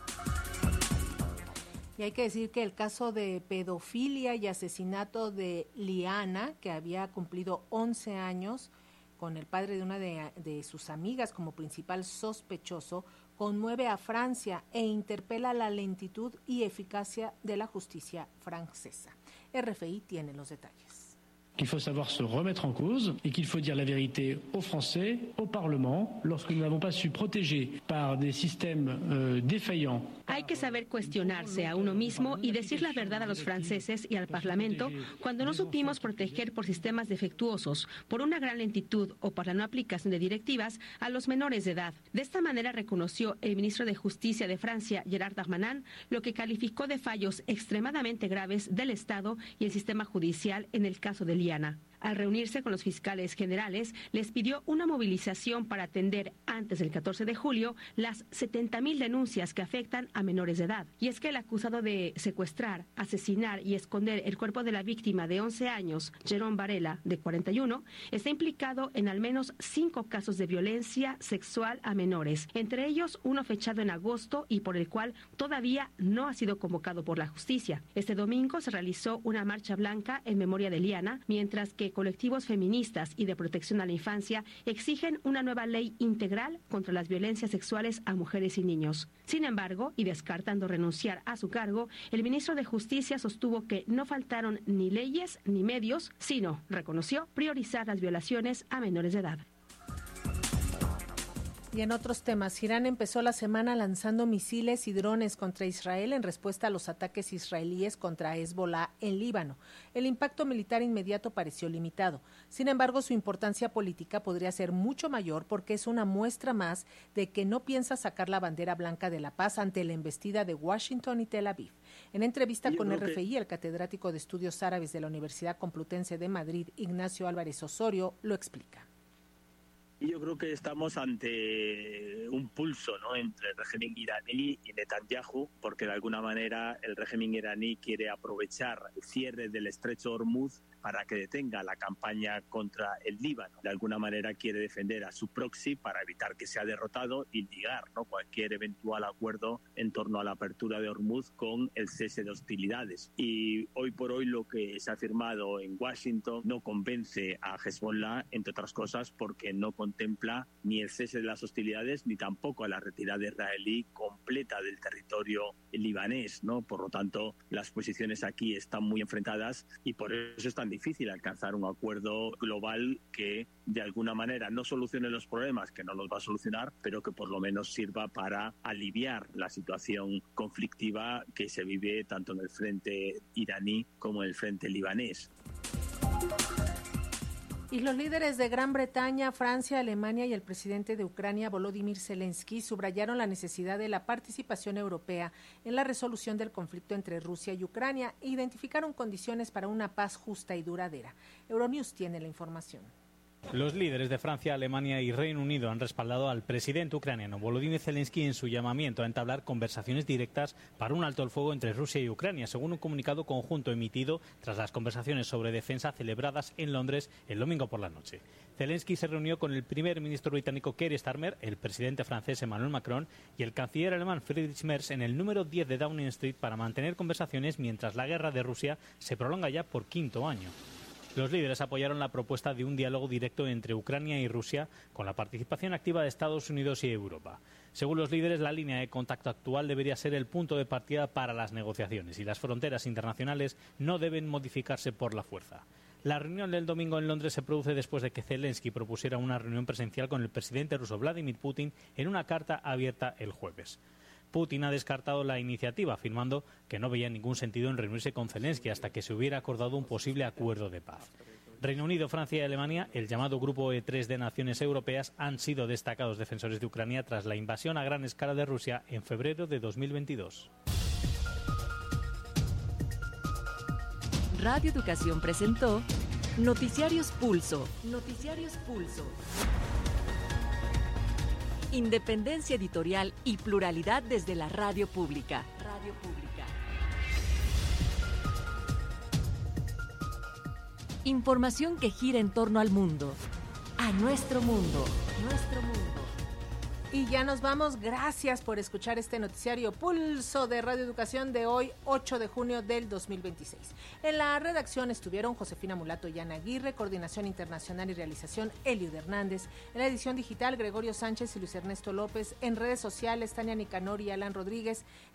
[SPEAKER 1] Y hay que decir que el caso de pedofilia y asesinato de Liana, que había cumplido once años, con el padre de una de, de sus amigas como principal sospechoso, conmueve a Francia e interpela la lentitud y eficacia de la justicia francesa. R F I tiene los detalles.
[SPEAKER 5] Qu'il faut savoir se remettre en cause et qu'il faut dire la vérité aux Français, au Parlement, lorsque nous n'avons pas su protéger par des systèmes euh, défaillants.
[SPEAKER 8] Hay que saber cuestionarse a uno mismo y decir la verdad a los franceses y al Parlamento cuando no supimos proteger por sistemas defectuosos, por una gran lentitud o por la no aplicación de directivas a los menores de edad. De esta manera reconoció el ministro de Justicia de Francia, Gerard Darmanin, lo que calificó de fallos extremadamente graves del Estado y el sistema judicial en el caso de Liana. Al reunirse con los fiscales generales, les pidió una movilización para atender antes del catorce de julio las setenta mil denuncias que afectan a menores de edad. Y es que el acusado de secuestrar, asesinar y esconder el cuerpo de la víctima de once años, Jerome Varela, de cuarenta y uno, está implicado en al menos cinco casos de violencia sexual a menores, entre ellos uno fechado en agosto y por el cual todavía no ha sido convocado por la justicia. Este domingo se realizó una marcha blanca en memoria de Liana, mientras que colectivos feministas y de protección a la infancia exigen una nueva ley integral contra las violencias sexuales a mujeres y niños. Sin embargo, y descartando renunciar a su cargo, el ministro de Justicia sostuvo que no faltaron ni leyes ni medios, sino, reconoció, priorizar las violaciones a menores de edad.
[SPEAKER 1] Y en otros temas, Irán empezó la semana lanzando misiles y drones contra Israel en respuesta a los ataques israelíes contra Hezbollah en Líbano. El impacto militar inmediato pareció limitado. Sin embargo, su importancia política podría ser mucho mayor porque es una muestra más de que no piensa sacar la bandera blanca de la paz ante la embestida de Washington y Tel Aviv. En entrevista con R F I, el catedrático de Estudios Árabes de la Universidad Complutense de Madrid, Ignacio Álvarez Osorio, lo explica.
[SPEAKER 10] Y yo creo que estamos ante un pulso, ¿no?, entre el régimen iraní y Netanyahu, porque de alguna manera el régimen iraní quiere aprovechar el cierre del estrecho Hormuz para que detenga la campaña contra el Líbano. De alguna manera quiere defender a su proxy para evitar que sea derrotado y ligar, ¿no?, cualquier eventual acuerdo en torno a la apertura de Hormuz con el cese de hostilidades. Y hoy por hoy lo que se ha firmado en Washington no convence a Hezbollah, entre otras cosas porque no contempla ni el cese de las hostilidades ni tampoco a la retirada israelí completa del territorio libanés, ¿no? Por lo tanto, las posiciones aquí están muy enfrentadas y por eso es tan difícil alcanzar un acuerdo global que de alguna manera no solucione los problemas, que no los va a solucionar, pero que por lo menos sirva para aliviar la situación conflictiva que se vive tanto en el frente iraní como en el frente libanés.
[SPEAKER 1] Y los líderes de Gran Bretaña, Francia, Alemania y el presidente de Ucrania, Volodymyr Zelensky, subrayaron la necesidad de la participación europea en la resolución del conflicto entre Rusia y Ucrania e identificaron condiciones para una paz justa y duradera. Euronews tiene la información.
[SPEAKER 25] Los líderes de Francia, Alemania y Reino Unido han respaldado al presidente ucraniano Volodymyr Zelensky en su llamamiento a entablar conversaciones directas para un alto el fuego entre Rusia y Ucrania, según un comunicado conjunto emitido tras las conversaciones sobre defensa celebradas en Londres el domingo por la noche. Zelensky se reunió con el primer ministro británico Keir Starmer, el presidente francés Emmanuel Macron y el canciller alemán Friedrich Merz en el número diez de Downing Street para mantener conversaciones mientras la guerra de Rusia se prolonga ya por quinto año. Los líderes apoyaron la propuesta de un diálogo directo entre Ucrania y Rusia con la participación activa de Estados Unidos y Europa. Según los líderes, la línea de contacto actual debería ser el punto de partida para las negociaciones y las fronteras internacionales no deben modificarse por la fuerza. La reunión del domingo en Londres se produce después de que Zelensky propusiera una reunión presencial con el presidente ruso Vladimir Putin en una carta abierta el jueves. Putin ha descartado la iniciativa, afirmando que no veía ningún sentido en reunirse con Zelensky hasta que se hubiera acordado un posible acuerdo de paz. Reino Unido, Francia y Alemania, el llamado Grupo E tres de naciones europeas, han sido destacados defensores de Ucrania tras la invasión a gran escala de Rusia en febrero de dos mil veintidós.
[SPEAKER 9] Radio Educación presentó Noticiarios Pulso. Noticiarios Pulso. Independencia editorial y pluralidad desde la radio pública. Radio pública. Información que gira en torno al mundo, a nuestro mundo, nuestro mundo.
[SPEAKER 1] Y ya nos vamos. Gracias por escuchar este noticiario Pulso de Radio Educación de hoy, ocho de junio del dos mil veintiséis. En la redacción estuvieron Josefina Mulato y Ana Aguirre, coordinación internacional y realización Eliud Hernández, en la edición digital Gregorio Sánchez y Luis Ernesto López, en redes sociales Tania Nicanor y Alan Rodríguez.